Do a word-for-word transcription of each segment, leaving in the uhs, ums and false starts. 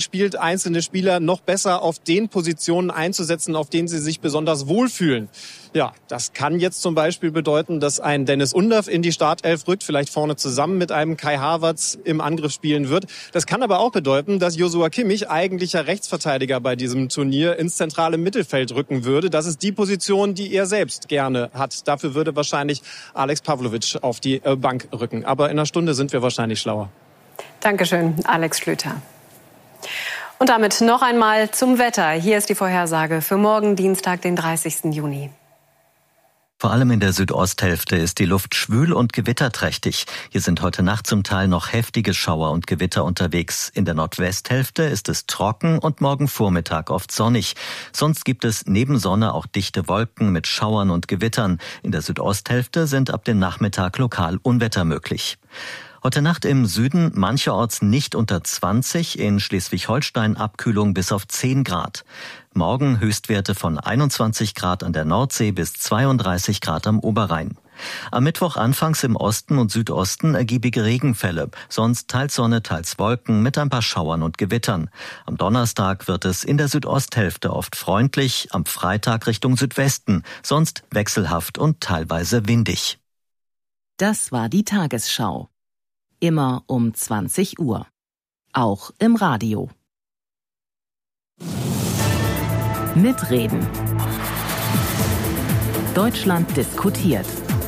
spielt, einzelne Spieler noch besser auf den Positionen einzusetzen, auf denen sie sich besonders wohlfühlen. Ja, das kann jetzt zum Beispiel bedeuten, dass ein Dennis Undav in die Startelf rückt, vielleicht vorne zusammen mit einem Kai Havertz im Angriff spielen wird. Das kann aber auch bedeuten, dass Joshua Kimmich, eigentlicher Rechtsverteidiger bei diesem Turnier, ins zentrale Mittelfeld rücken würde. Das ist die Position, die er selbst gerne hat. Dafür würde wahrscheinlich Alex Pavlovic auf die Bank rücken. Aber in einer Stunde sind wir wahrscheinlich schlauer. Dankeschön, Alex Schlüter. Und damit noch einmal zum Wetter. Hier ist die Vorhersage für morgen Dienstag, den dreißigsten Juni. Vor allem in der Südosthälfte ist die Luft schwül und gewitterträchtig. Hier sind heute Nacht zum Teil noch heftige Schauer und Gewitter unterwegs. In der Nordwesthälfte ist es trocken und morgen Vormittag oft sonnig. Sonst gibt es neben Sonne auch dichte Wolken mit Schauern und Gewittern. In der Südosthälfte sind ab dem Nachmittag lokal Unwetter möglich. Heute Nacht im Süden mancherorts nicht unter zwanzig, in Schleswig-Holstein Abkühlung bis auf zehn Grad. Morgen Höchstwerte von einundzwanzig Grad an der Nordsee bis zweiunddreißig Grad am Oberrhein. Am Mittwoch anfangs im Osten und Südosten ergiebige Regenfälle, sonst teils Sonne, teils Wolken mit ein paar Schauern und Gewittern. Am Donnerstag wird es in der Südosthälfte oft freundlich, am Freitag Richtung Südwesten, sonst wechselhaft und teilweise windig. Das war die Tagesschau. Immer um zwanzig Uhr. Auch im Radio. Mitreden. Deutschland diskutiert.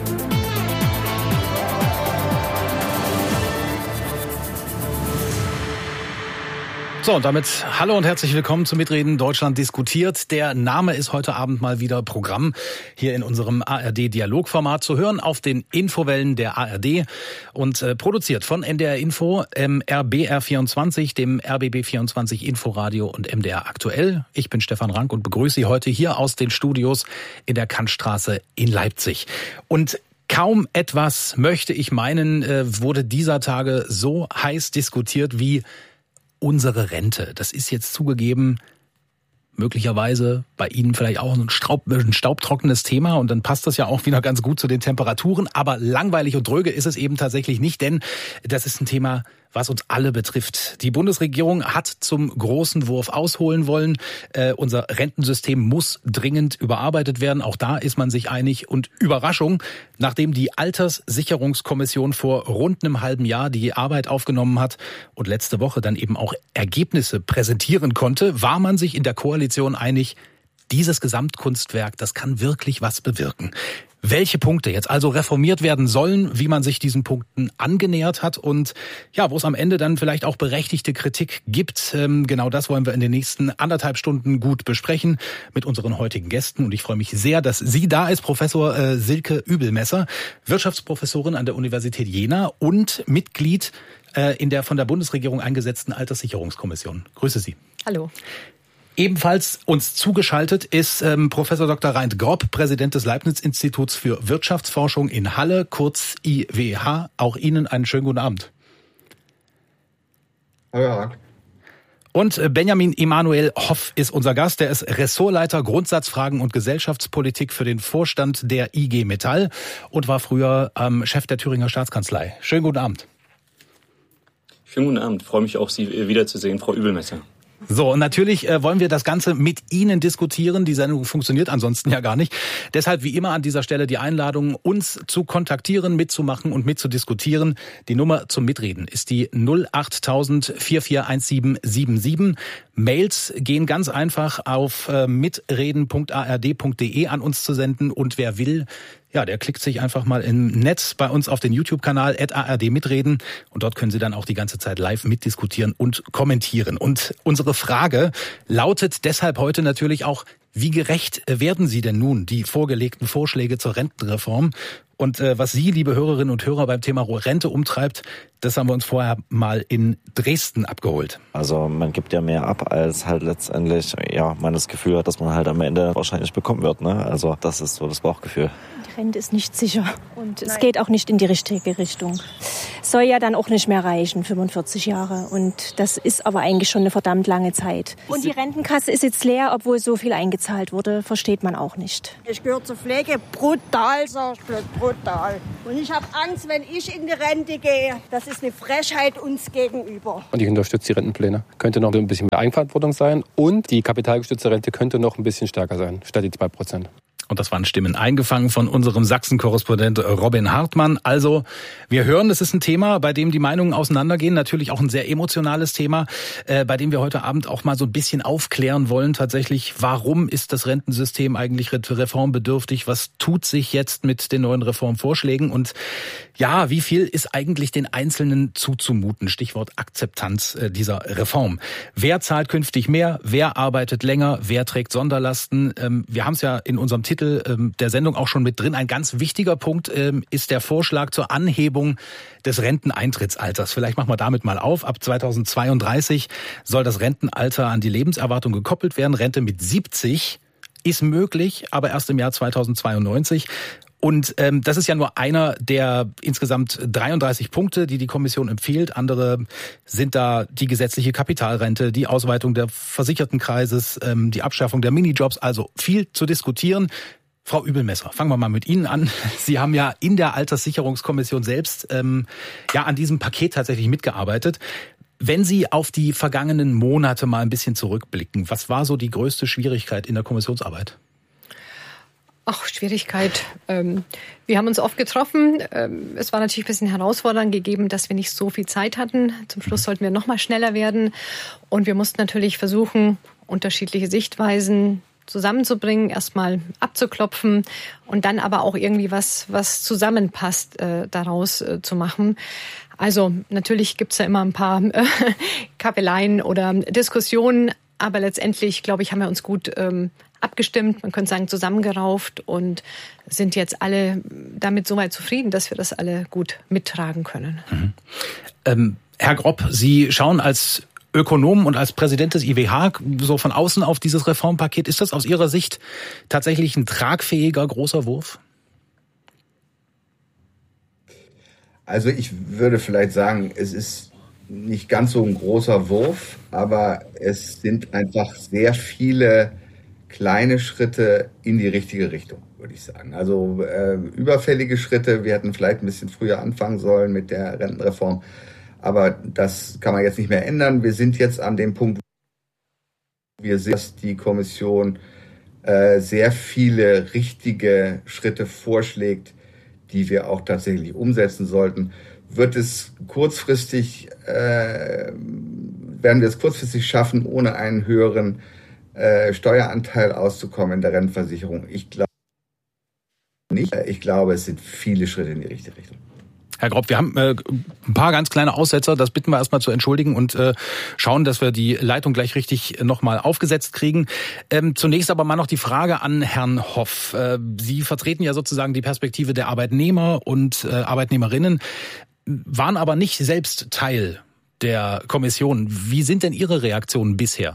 So, und damit hallo und herzlich willkommen zu Mitreden Deutschland diskutiert. Der Name ist heute Abend mal wieder Programm hier in unserem A R D-Dialogformat zu hören auf den Infowellen der A R D und äh, produziert von N D R Info, ähm, R B R vierundzwanzig, dem R B B vierundzwanzig Inforadio und M D R Aktuell. Ich bin Stefan Rank und begrüße Sie heute hier aus den Studios in der Kantstraße in Leipzig. Und kaum etwas, möchte ich meinen, äh, wurde dieser Tage so heiß diskutiert wie unsere Rente. Das ist jetzt zugegeben möglicherweise bei Ihnen vielleicht auch ein, Staub, ein staubtrockenes Thema und dann passt das ja auch wieder ganz gut zu den Temperaturen. Aber langweilig und dröge ist es eben tatsächlich nicht, denn das ist ein Thema, was uns alle betrifft. Die Bundesregierung hat zum großen Wurf ausholen wollen. Äh, unser Rentensystem muss dringend überarbeitet werden. Auch da ist man sich einig. Und Überraschung, nachdem die Alterssicherungskommission vor rund einem halben Jahr die Arbeit aufgenommen hat und letzte Woche dann eben auch Ergebnisse präsentieren konnte, war man sich in der Koalition einig, dieses Gesamtkunstwerk, das kann wirklich was bewirken. Welche Punkte jetzt also reformiert werden sollen, wie man sich diesen Punkten angenähert hat und ja, wo es am Ende dann vielleicht auch berechtigte Kritik gibt. Ähm, genau das wollen wir in den nächsten anderthalb Stunden gut besprechen mit unseren heutigen Gästen. Und ich freue mich sehr, dass sie da ist, Professor äh, Silke Übelmesser, Wirtschaftsprofessorin an der Universität Jena und Mitglied äh, in der von der Bundesregierung eingesetzten Alterssicherungskommission. Grüße Sie. Hallo. Ebenfalls uns zugeschaltet ist ähm, Professor Doktor Reint Grob, Präsident des Leibniz-Instituts für Wirtschaftsforschung in Halle, kurz I W H. Auch Ihnen einen schönen guten Abend. Ja. Und Benjamin Emanuel Hoff ist unser Gast. Der ist Ressortleiter Grundsatzfragen und Gesellschaftspolitik für den Vorstand der I G Metall und war früher ähm, Chef der Thüringer Staatskanzlei. Schönen guten Abend. Schönen guten Abend. Ich freue mich auch, Sie wiederzusehen, Frau Übelmesser. So, und natürlich äh, wollen wir das Ganze mit Ihnen diskutieren. Die Sendung funktioniert ansonsten ja gar nicht. Deshalb wie immer an dieser Stelle die Einladung, uns zu kontaktieren, mitzumachen und mitzudiskutieren. Die Nummer zum Mitreden ist die null acht tausend vier vier eins sieben sieben sieben. Mails gehen ganz einfach auf äh, mitreden punkt a r d punkt d e an uns zu senden. Und wer will, ja, der klickt sich einfach mal im Netz bei uns auf den YouTube-Kanal at A R D mitreden und dort können Sie dann auch die ganze Zeit live mitdiskutieren und kommentieren. Und unsere Frage lautet deshalb heute natürlich auch, wie gerecht werden Sie denn nun die vorgelegten Vorschläge zur Rentenreform? Und äh, was Sie, liebe Hörerinnen und Hörer, beim Thema Rente umtreibt, das haben wir uns vorher mal in Dresden abgeholt. Also man gibt ja mehr ab, als halt letztendlich, ja, man das Gefühl hat, dass man halt am Ende wahrscheinlich bekommen wird. Ne? Also das ist so das Bauchgefühl. Die Rente ist nicht sicher und es geht auch nicht in die richtige Richtung. Soll ja dann auch nicht mehr reichen, fünfundvierzig Jahre. Und das ist aber eigentlich schon eine verdammt lange Zeit. Und die Rentenkasse ist jetzt leer, obwohl so viel eingezahlt wurde, versteht man auch nicht. Ich gehöre zur Pflege, brutal, sag ich, brutal. Total. Und ich habe Angst, wenn ich in die Rente gehe. Das ist eine Frechheit uns gegenüber. Und ich unterstütze die Rentenpläne. Könnte noch ein bisschen mehr Eigenverantwortung sein. Und die kapitalgestützte Rente könnte noch ein bisschen stärker sein, statt die zwei Prozent. Und das waren Stimmen eingefangen von unserem Sachsen-Korrespondent Robin Hartmann. Also, wir hören, es ist ein Thema, bei dem die Meinungen auseinandergehen. Natürlich auch ein sehr emotionales Thema, äh, bei dem wir heute Abend auch mal so ein bisschen aufklären wollen. Tatsächlich, warum ist das Rentensystem eigentlich reformbedürftig? Was tut sich jetzt mit den neuen Reformvorschlägen? Und ja, wie viel ist eigentlich den Einzelnen zuzumuten? Stichwort Akzeptanz äh, dieser Reform. Wer zahlt künftig mehr? Wer arbeitet länger? Wer trägt Sonderlasten? Ähm, wir haben es ja in unserem Titel der Sendung auch schon mit drin. Ein ganz wichtiger Punkt ähm, ist der Vorschlag zur Anhebung des Renteneintrittsalters. Vielleicht machen wir damit mal auf. Ab zweitausendzweiunddreißig soll das Rentenalter an die Lebenserwartung gekoppelt werden. Rente mit siebzig ist möglich, aber erst im Jahr zweitausendzweiundneunzig. Und ähm, das ist ja nur einer der insgesamt dreiunddreißig Punkte, die die Kommission empfiehlt. Andere sind da die gesetzliche Kapitalrente, die Ausweitung der Versichertenkreises, ähm, die Abschaffung der Minijobs. Also viel zu diskutieren. Frau Übelmesser, fangen wir mal mit Ihnen an. Sie haben ja in der Alterssicherungskommission selbst ähm, ja an diesem Paket tatsächlich mitgearbeitet. Wenn Sie auf die vergangenen Monate mal ein bisschen zurückblicken, was war so die größte Schwierigkeit in der Kommissionsarbeit? Ach, Schwierigkeit. Ähm, wir haben uns oft getroffen. Ähm, es war natürlich ein bisschen herausfordernd gegeben, dass wir nicht so viel Zeit hatten. Zum Schluss sollten wir noch mal schneller werden. Und wir mussten natürlich versuchen, unterschiedliche Sichtweisen zusammenzubringen, erstmal abzuklopfen und dann aber auch irgendwie was, was zusammenpasst, äh, daraus äh, zu machen. Also natürlich gibt's ja immer ein paar äh, Kappeleien oder Diskussionen, aber letztendlich, glaube ich, haben wir uns gut ähm, abgestimmt, man könnte sagen zusammengerauft und sind jetzt alle damit soweit zufrieden, dass wir das alle gut mittragen können. Mhm. Ähm, Herr Gropp, Sie schauen als Ökonom und als Präsident des I W H so von außen auf dieses Reformpaket. Ist das aus Ihrer Sicht tatsächlich ein tragfähiger großer Wurf? Also ich würde vielleicht sagen, es ist nicht ganz so ein großer Wurf, aber es sind einfach sehr viele kleine Schritte in die richtige Richtung, würde ich sagen. Also äh, überfällige Schritte, wir hätten vielleicht ein bisschen früher anfangen sollen mit der Rentenreform, aber das kann man jetzt nicht mehr ändern. Wir sind jetzt an dem Punkt, wo wir sehen, dass die Kommission äh, sehr viele richtige Schritte vorschlägt, die wir auch tatsächlich umsetzen sollten. Wird es kurzfristig, äh, werden wir es kurzfristig schaffen, ohne einen höheren äh, Steueranteil auszukommen in der Rentenversicherung? Ich glaube nicht. Ich glaube, es sind viele Schritte in die richtige Richtung. Herr Gropp, wir haben äh, ein paar ganz kleine Aussetzer, das bitten wir erstmal zu entschuldigen und äh, schauen, dass wir die Leitung gleich richtig nochmal aufgesetzt kriegen. Ähm, zunächst aber mal noch die Frage an Herrn Hoff. Äh, Sie vertreten ja sozusagen die Perspektive der Arbeitnehmer und äh, Arbeitnehmerinnen, waren aber nicht selbst Teil der Kommission. Wie sind denn Ihre Reaktionen bisher?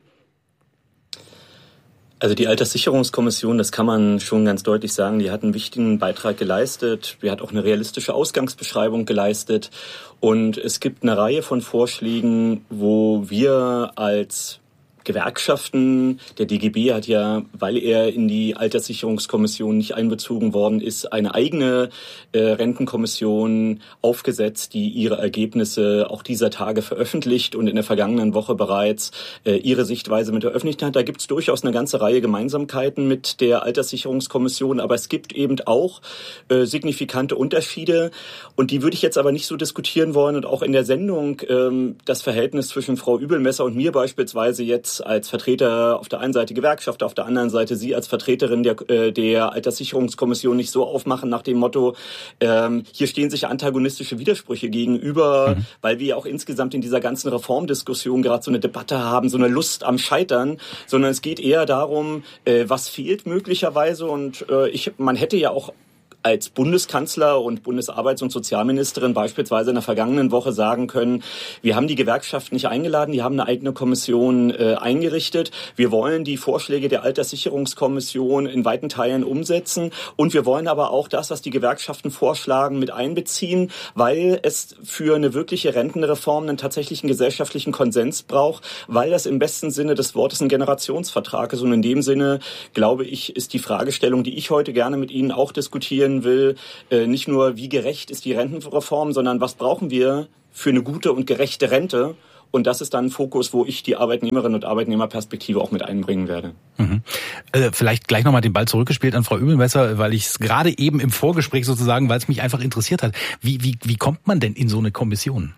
Also die Alterssicherungskommission, das kann man schon ganz deutlich sagen, die hat einen wichtigen Beitrag geleistet. Die hat auch eine realistische Ausgangsbeschreibung geleistet. Und es gibt eine Reihe von Vorschlägen, wo wir als Gewerkschaften, der D G B hat ja, weil er in die Alterssicherungskommission nicht einbezogen worden ist, eine eigene äh, Rentenkommission aufgesetzt, die ihre Ergebnisse auch dieser Tage veröffentlicht und in der vergangenen Woche bereits äh, ihre Sichtweise mit eröffnet hat. Da gibt es durchaus eine ganze Reihe Gemeinsamkeiten mit der Alterssicherungskommission, aber es gibt eben auch äh, signifikante Unterschiede und die würde ich jetzt aber nicht so diskutieren wollen und auch in der Sendung ähm, das Verhältnis zwischen Frau Übelmesser und mir beispielsweise jetzt als Vertreter auf der einen Seite Gewerkschaft, auf der anderen Seite Sie als Vertreterin der, äh, der Alterssicherungskommission nicht so aufmachen nach dem Motto, ähm, hier stehen sich antagonistische Widersprüche gegenüber, mhm. weil wir auch insgesamt in dieser ganzen Reformdiskussion gerade so eine Debatte haben, so eine Lust am Scheitern, sondern es geht eher darum, äh, was fehlt möglicherweise und äh, ich, man hätte ja auch als Bundeskanzler und Bundesarbeits- und Sozialministerin beispielsweise in der vergangenen Woche sagen können, wir haben die Gewerkschaften nicht eingeladen, die haben eine eigene Kommission äh, eingerichtet. Wir wollen die Vorschläge der Alterssicherungskommission in weiten Teilen umsetzen und wir wollen aber auch das, was die Gewerkschaften vorschlagen, mit einbeziehen, weil es für eine wirkliche Rentenreform einen tatsächlichen gesellschaftlichen Konsens braucht, weil das im besten Sinne des Wortes ein Generationsvertrag ist und in dem Sinne, glaube ich, ist die Fragestellung, die ich heute gerne mit Ihnen auch diskutieren diskutieren will, äh, nicht nur wie gerecht ist die Rentenreform, sondern was brauchen wir für eine gute und gerechte Rente. Und das ist dann ein Fokus, wo ich die Arbeitnehmerinnen und Arbeitnehmerperspektive auch mit einbringen werde. Mhm. Äh, vielleicht gleich nochmal den Ball zurückgespielt an Frau Übelmesser, weil ich es gerade eben im Vorgespräch sozusagen, weil es mich einfach interessiert hat. Wie, wie, wie kommt man denn in so eine Kommission?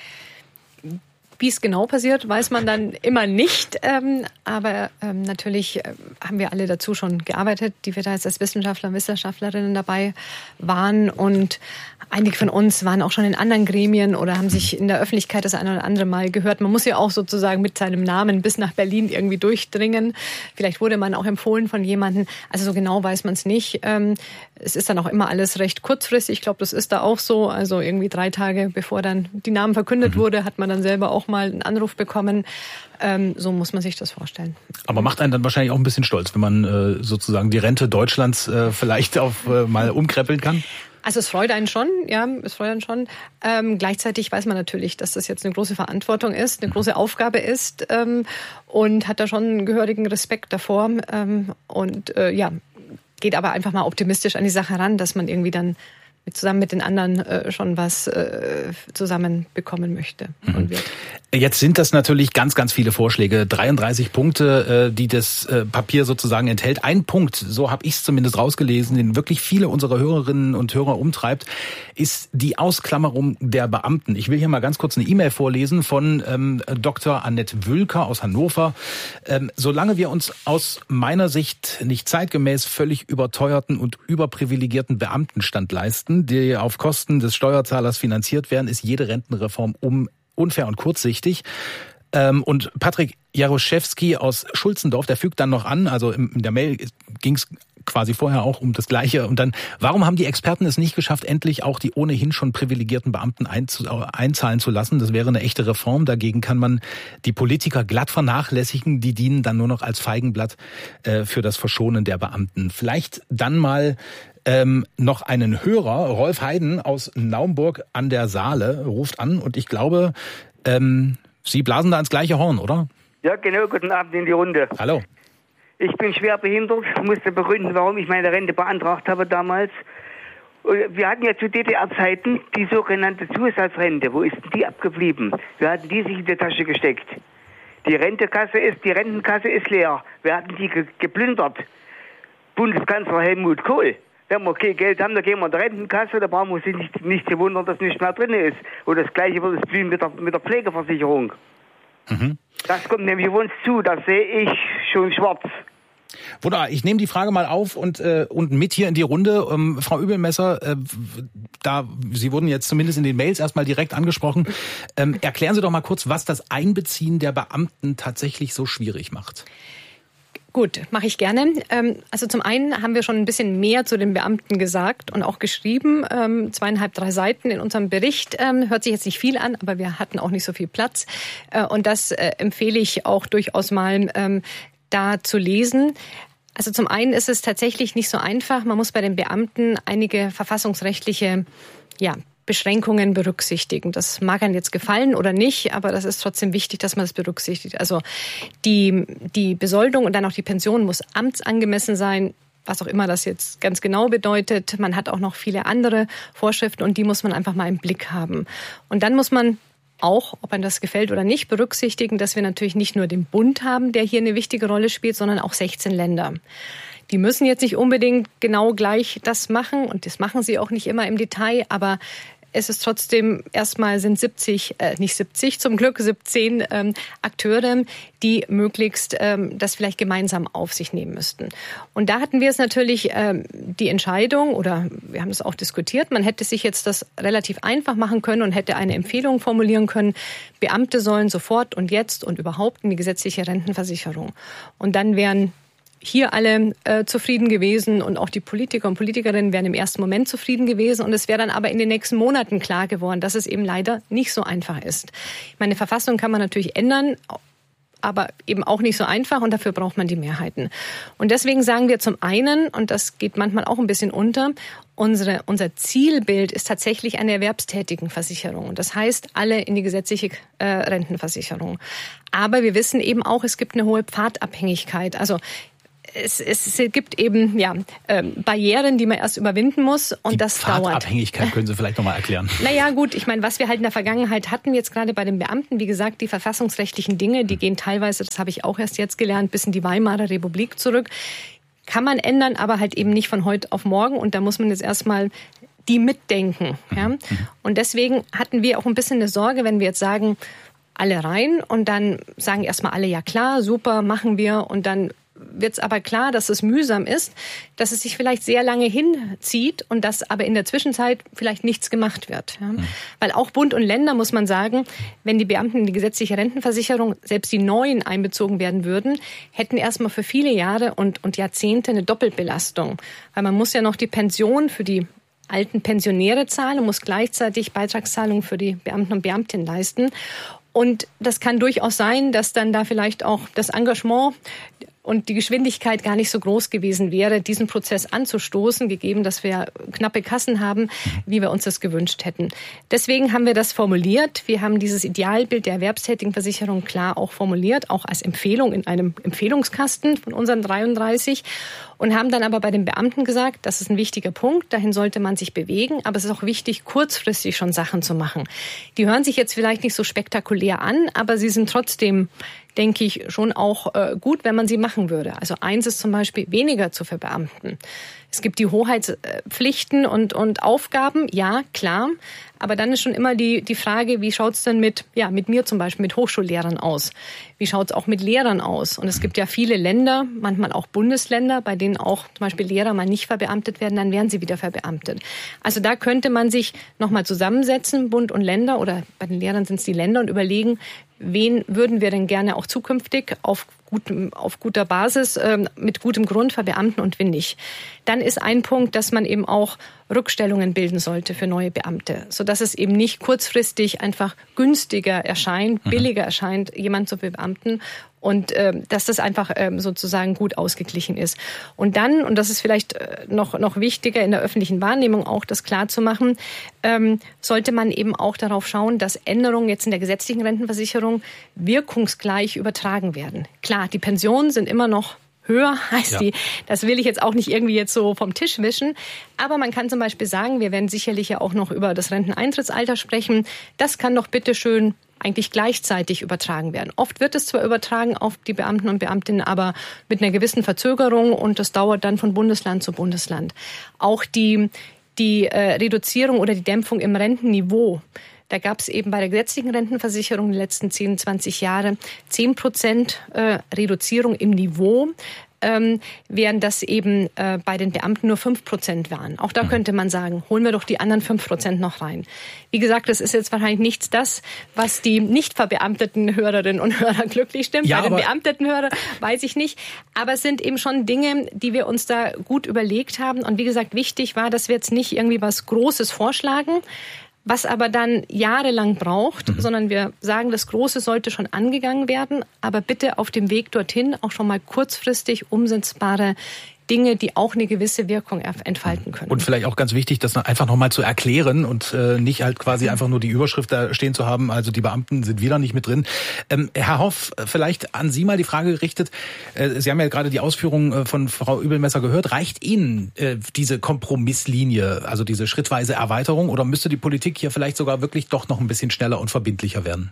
Wie es genau passiert, weiß man dann immer nicht. Ähm, aber ähm, natürlich äh, haben wir alle dazu schon gearbeitet, die wir da jetzt als Wissenschaftler und Wissenschaftlerinnen dabei waren. Und einige von uns waren auch schon in anderen Gremien oder haben sich in der Öffentlichkeit das eine oder andere Mal gehört. Man muss ja auch sozusagen mit seinem Namen bis nach Berlin irgendwie durchdringen. Vielleicht wurde man auch empfohlen von jemandem. Also so genau weiß man es nicht. Ähm, es ist dann auch immer alles recht kurzfristig. Ich glaube, das ist da auch so. Also irgendwie drei Tage bevor dann die Namen verkündet mhm. wurde, hat man dann selber auch mal einen Anruf bekommen. Ähm, so muss man sich das vorstellen. Aber macht einen dann wahrscheinlich auch ein bisschen stolz, wenn man äh, sozusagen die Rente Deutschlands äh, vielleicht auf äh, mal umkrempeln kann? Also es freut einen schon, ja, es freut einen schon. Ähm, gleichzeitig weiß man natürlich, dass das jetzt eine große Verantwortung ist, eine große Aufgabe ist ähm, und hat da schon einen gehörigen Respekt davor ähm, und äh, ja, geht aber einfach mal optimistisch an die Sache ran, dass man irgendwie dann mit, zusammen mit den anderen äh, schon was äh, zusammen bekommen möchte und wird. Jetzt sind das natürlich ganz, ganz viele Vorschläge. dreiunddreißig Punkte, äh, die das äh, Papier sozusagen enthält. Ein Punkt, so habe ich es zumindest rausgelesen, den wirklich viele unserer Hörerinnen und Hörer umtreibt, ist die Ausklammerung der Beamten. Ich will hier mal ganz kurz eine E-Mail vorlesen von ähm, Doktor Annette Wülker aus Hannover. Ähm, solange wir uns aus meiner Sicht nicht zeitgemäß völlig überteuerten und überprivilegierten Beamtenstand leisten, die auf Kosten des Steuerzahlers finanziert werden, ist jede Rentenreform um unfair und kurzsichtig. Und Patrick Jaroszewski aus Schulzendorf, der fügt dann noch an, also in der Mail ging es quasi vorher auch um das Gleiche. Und dann, warum haben die Experten es nicht geschafft, endlich auch die ohnehin schon privilegierten Beamten einzahlen zu lassen? Das wäre eine echte Reform. Dagegen kann man die Politiker glatt vernachlässigen. Die dienen dann nur noch als Feigenblatt für das Verschonen der Beamten. Vielleicht dann mal Ähm, noch einen Hörer, Rolf Heiden aus Naumburg an der Saale, ruft an und ich glaube, ähm, Sie blasen da ins gleiche Horn, oder? Ja, genau. Guten Abend in die Runde. Hallo. Ich bin schwer behindert, musste begründen, warum ich meine Rente beantragt habe damals. Wir hatten ja zu D D R-Zeiten die sogenannte Zusatzrente. Wo ist denn die abgeblieben? Wir hatten die sich in die Tasche gesteckt. Die Rentekasse ist, die Rentenkasse ist leer. Wir hatten die ge- geplündert. Bundeskanzler Helmut Kohl. Wenn wir kein Geld haben, dann gehen wir in die Rentenkasse, da brauchen wir uns nicht, nicht zu wundern, dass nicht mehr drin ist. Und das Gleiche wird es blühen mit der, mit der Pflegeversicherung. Mhm. Das kommt nämlich auf uns zu, das sehe ich schon schwarz. Wunderbar, ich nehme die Frage mal auf und, äh, und mit hier in die Runde. Ähm, Frau Übelmesser, äh, da Sie wurden jetzt zumindest in den Mails erstmal direkt angesprochen. Ähm, erklären Sie doch mal kurz, was das Einbeziehen der Beamten tatsächlich so schwierig macht. Gut, mache ich gerne. Also zum einen haben wir schon ein bisschen mehr zu den Beamten gesagt und auch geschrieben. Zweieinhalb, drei Seiten in unserem Bericht. Hört sich jetzt nicht viel an, aber wir hatten auch nicht so viel Platz. Und das empfehle ich auch durchaus mal da zu lesen. Also zum einen ist es tatsächlich nicht so einfach. Man muss bei den Beamten einige verfassungsrechtliche, ja, Beschränkungen berücksichtigen. Das mag einem jetzt gefallen oder nicht, aber das ist trotzdem wichtig, dass man das berücksichtigt. Also die, die Besoldung und dann auch die Pension muss amtsangemessen sein, was auch immer das jetzt ganz genau bedeutet. Man hat auch noch viele andere Vorschriften und die muss man einfach mal im Blick haben. Und dann muss man auch, ob einem das gefällt oder nicht, berücksichtigen, dass wir natürlich nicht nur den Bund haben, der hier eine wichtige Rolle spielt, sondern auch sechzehn Länder. Die müssen jetzt nicht unbedingt genau gleich das machen und das machen sie auch nicht immer im Detail, aber es ist trotzdem, erstmal sind siebzig, äh, nicht siebzig, zum Glück siebzehn ähm, Akteure, die möglichst ähm, das vielleicht gemeinsam auf sich nehmen müssten. Und da hatten wir es natürlich ähm, die Entscheidung, oder wir haben es auch diskutiert, man hätte sich jetzt das relativ einfach machen können und hätte eine Empfehlung formulieren können, Beamte sollen sofort und jetzt und überhaupt in die gesetzliche Rentenversicherung. Und dann wären hier alle äh, zufrieden gewesen und auch die Politiker und Politikerinnen wären im ersten Moment zufrieden gewesen und es wäre dann aber in den nächsten Monaten klar geworden, dass es eben leider nicht so einfach ist. Meine Verfassung kann man natürlich ändern, aber eben auch nicht so einfach und dafür braucht man die Mehrheiten. Und deswegen sagen wir zum einen, und das geht manchmal auch ein bisschen unter, unsere, unser Zielbild ist tatsächlich eine Erwerbstätigenversicherung. Und das heißt, alle in die gesetzliche äh, Rentenversicherung. Aber wir wissen eben auch, es gibt eine hohe Pfadabhängigkeit. Also es, es gibt eben ja ähm, Barrieren, die man erst überwinden muss und die das dauert. Pfadabhängigkeit können Sie vielleicht noch mal erklären. Naja gut, ich meine, was wir halt in der Vergangenheit hatten, jetzt gerade bei den Beamten, wie gesagt, die verfassungsrechtlichen Dinge, die gehen teilweise, das habe ich auch erst jetzt gelernt, bis in die Weimarer Republik zurück. Kann man ändern, aber halt eben nicht von heute auf morgen. Und da muss man jetzt erstmal die mitdenken. Ja? Und deswegen hatten wir auch ein bisschen eine Sorge, wenn wir jetzt sagen, alle rein und dann sagen erstmal alle, ja klar, super, machen wir. Und dann wird es aber klar, dass es mühsam ist, dass es sich vielleicht sehr lange hinzieht und dass aber in der Zwischenzeit vielleicht nichts gemacht wird. Ja? Mhm. Weil auch Bund und Länder, muss man sagen, wenn die Beamten in die gesetzliche Rentenversicherung, selbst die neuen einbezogen werden würden, hätten erstmal für viele Jahre und, und Jahrzehnte eine Doppelbelastung. Weil man muss ja noch die Pension für die alten Pensionäre zahlen und muss gleichzeitig Beitragszahlungen für die Beamten und Beamtinnen leisten. Und das kann durchaus sein, dass dann da vielleicht auch das Engagement und die Geschwindigkeit gar nicht so groß gewesen wäre, diesen Prozess anzustoßen, gegeben, dass wir knappe Kassen haben, wie wir uns das gewünscht hätten. Deswegen haben wir das formuliert. Wir haben dieses Idealbild der Erwerbstätigenversicherung klar auch formuliert, auch als Empfehlung in einem Empfehlungskasten von unseren dreiunddreißig und haben dann aber bei den Beamten gesagt, das ist ein wichtiger Punkt, dahin sollte man sich bewegen, aber es ist auch wichtig, kurzfristig schon Sachen zu machen. Die hören sich jetzt vielleicht nicht so spektakulär an, aber sie sind trotzdem, denke ich, schon auch äh, gut, wenn man sie machen würde. Also eins ist zum Beispiel weniger zu verbeamten. Es gibt die Hoheitspflichten und, und Aufgaben, ja, klar. Aber dann ist schon immer die, die Frage, wie schaut's denn mit, ja, mit mir zum Beispiel, mit Hochschullehrern aus? Wie schaut's auch mit Lehrern aus? Und es gibt ja viele Länder, manchmal auch Bundesländer, bei denen auch zum Beispiel Lehrer mal nicht verbeamtet werden, dann werden sie wieder verbeamtet. Also da könnte man sich nochmal zusammensetzen, Bund und Länder, oder bei den Lehrern sind es die Länder, und überlegen, wen würden wir denn gerne auch zukünftig auf gutem, auf guter Basis, äh, mit gutem Grund verbeamten und wen nicht. Dann ist ein Punkt, dass man eben auch Rückstellungen bilden sollte für neue Beamte, sodass es eben nicht kurzfristig einfach günstiger erscheint, billiger erscheint, jemand zu beamten. Und äh, dass das einfach ähm, sozusagen gut ausgeglichen ist. Und dann, und das ist vielleicht äh, noch noch wichtiger in der öffentlichen Wahrnehmung auch, das klar zu machen, ähm, sollte man eben auch darauf schauen, dass Änderungen jetzt in der gesetzlichen Rentenversicherung wirkungsgleich übertragen werden. Klar, die Pensionen sind immer noch höher als ja. die. Das will ich jetzt auch nicht irgendwie jetzt so vom Tisch wischen. Aber man kann zum Beispiel sagen, wir werden sicherlich ja auch noch über das Renteneintrittsalter sprechen. Das kann doch bitte schön eigentlich gleichzeitig übertragen werden. Oft wird es zwar übertragen auf die Beamten und Beamtinnen, aber mit einer gewissen Verzögerung, und das dauert dann von Bundesland zu Bundesland. Auch die, die äh, Reduzierung oder die Dämpfung im Rentenniveau. Da gab es eben bei der gesetzlichen Rentenversicherung in den letzten zehn, zwanzig Jahre zehn Prozent äh, Reduzierung im Niveau, ähm, während das eben äh, bei den Beamten nur fünf Prozent waren. Auch da könnte man sagen, holen wir doch die anderen fünf Prozent noch rein. Wie gesagt, das ist jetzt wahrscheinlich nichts das, was die nicht verbeamteten Hörerinnen und Hörer glücklich stimmt. Ja, bei den beamteten Hörern weiß ich nicht. Aber es sind eben schon Dinge, die wir uns da gut überlegt haben. Und wie gesagt, wichtig war, dass wir jetzt nicht irgendwie was Großes vorschlagen, was aber dann jahrelang braucht, mhm. sondern wir sagen, das Große sollte schon angegangen werden, aber bitte auf dem Weg dorthin auch schon mal kurzfristig umsetzbare Dinge, die auch eine gewisse Wirkung entfalten können. Und vielleicht auch ganz wichtig, das einfach nochmal zu erklären und äh, nicht halt quasi einfach nur die Überschrift da stehen zu haben, also die Beamten sind wieder nicht mit drin. Ähm, Herr Hoff, vielleicht an Sie mal die Frage gerichtet. Äh, Sie haben ja gerade die Ausführungen von Frau Übelmesser gehört. Reicht Ihnen äh, diese Kompromisslinie, also diese schrittweise Erweiterung, oder müsste die Politik hier vielleicht sogar wirklich doch noch ein bisschen schneller und verbindlicher werden?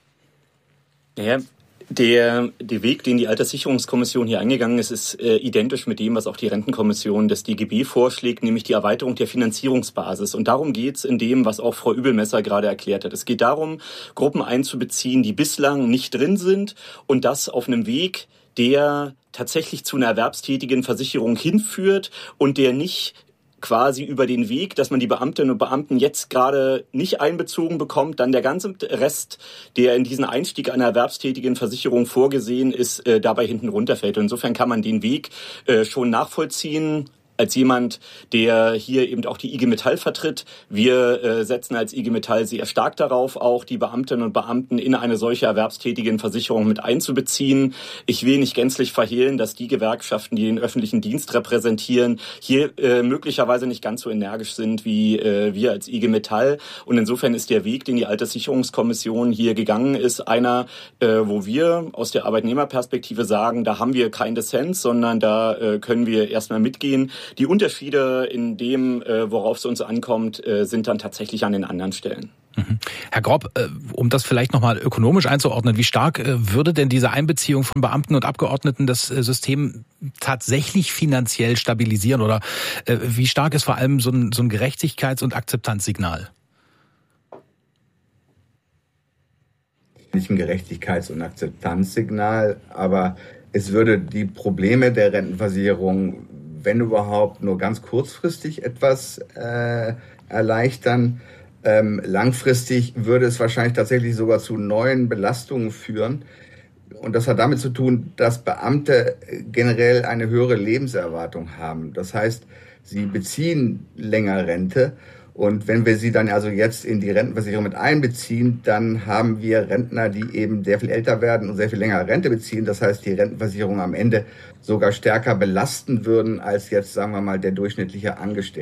Ja. Der, der Weg, den die Alterssicherungskommission hier eingegangen ist, ist äh, identisch mit dem, was auch die Rentenkommission des D G B vorschlägt, nämlich die Erweiterung der Finanzierungsbasis. Und darum geht's in dem, was auch Frau Übelmesser gerade erklärt hat. Es geht darum, Gruppen einzubeziehen, die bislang nicht drin sind, und das auf einem Weg, der tatsächlich zu einer erwerbstätigen Versicherung hinführt und der nicht quasi über den Weg, dass man die Beamtinnen und Beamten jetzt gerade nicht einbezogen bekommt, dann der ganze Rest, der in diesen Einstieg einer erwerbstätigen Versicherung vorgesehen ist, äh, dabei hinten runterfällt. Und insofern kann man den Weg äh, schon nachvollziehen. als jemand, der hier eben auch die I G Metall vertritt. Wir äh, setzen als I G Metall sehr stark darauf, auch die Beamtinnen und Beamten in eine solche erwerbstätigen Versicherung mit einzubeziehen. Ich will nicht gänzlich verhehlen, dass die Gewerkschaften, die den öffentlichen Dienst repräsentieren, hier äh, möglicherweise nicht ganz so energisch sind wie äh, wir als I G Metall. Und insofern ist der Weg, den die Alterssicherungskommission hier gegangen ist, einer, äh, wo wir aus der Arbeitnehmerperspektive sagen, da haben wir keinen Dissens, sondern da äh, können wir erstmal mitgehen. Die Unterschiede in dem, äh, worauf es uns ankommt, äh, sind dann tatsächlich an den anderen Stellen. Mhm. Herr Grob, äh, um das vielleicht nochmal ökonomisch einzuordnen, wie stark äh, würde denn diese Einbeziehung von Beamten und Abgeordneten das äh, System tatsächlich finanziell stabilisieren? Oder äh, wie stark ist vor allem so ein, so ein Gerechtigkeits- und Akzeptanzsignal? Nicht ein Gerechtigkeits- und Akzeptanzsignal, aber es würde die Probleme der Rentenversicherung, wenn überhaupt, nur ganz kurzfristig etwas äh, erleichtern. Ähm, langfristig würde es wahrscheinlich tatsächlich sogar zu neuen Belastungen führen. Und das hat damit zu tun, dass Beamte generell eine höhere Lebenserwartung haben. Das heißt, sie beziehen länger Rente. Und wenn wir sie dann also jetzt in die Rentenversicherung mit einbeziehen, dann haben wir Rentner, die eben sehr viel älter werden und sehr viel länger Rente beziehen. Das heißt, die Rentenversicherung am Ende sogar stärker belasten würden als jetzt, sagen wir mal, der durchschnittliche Angestellte.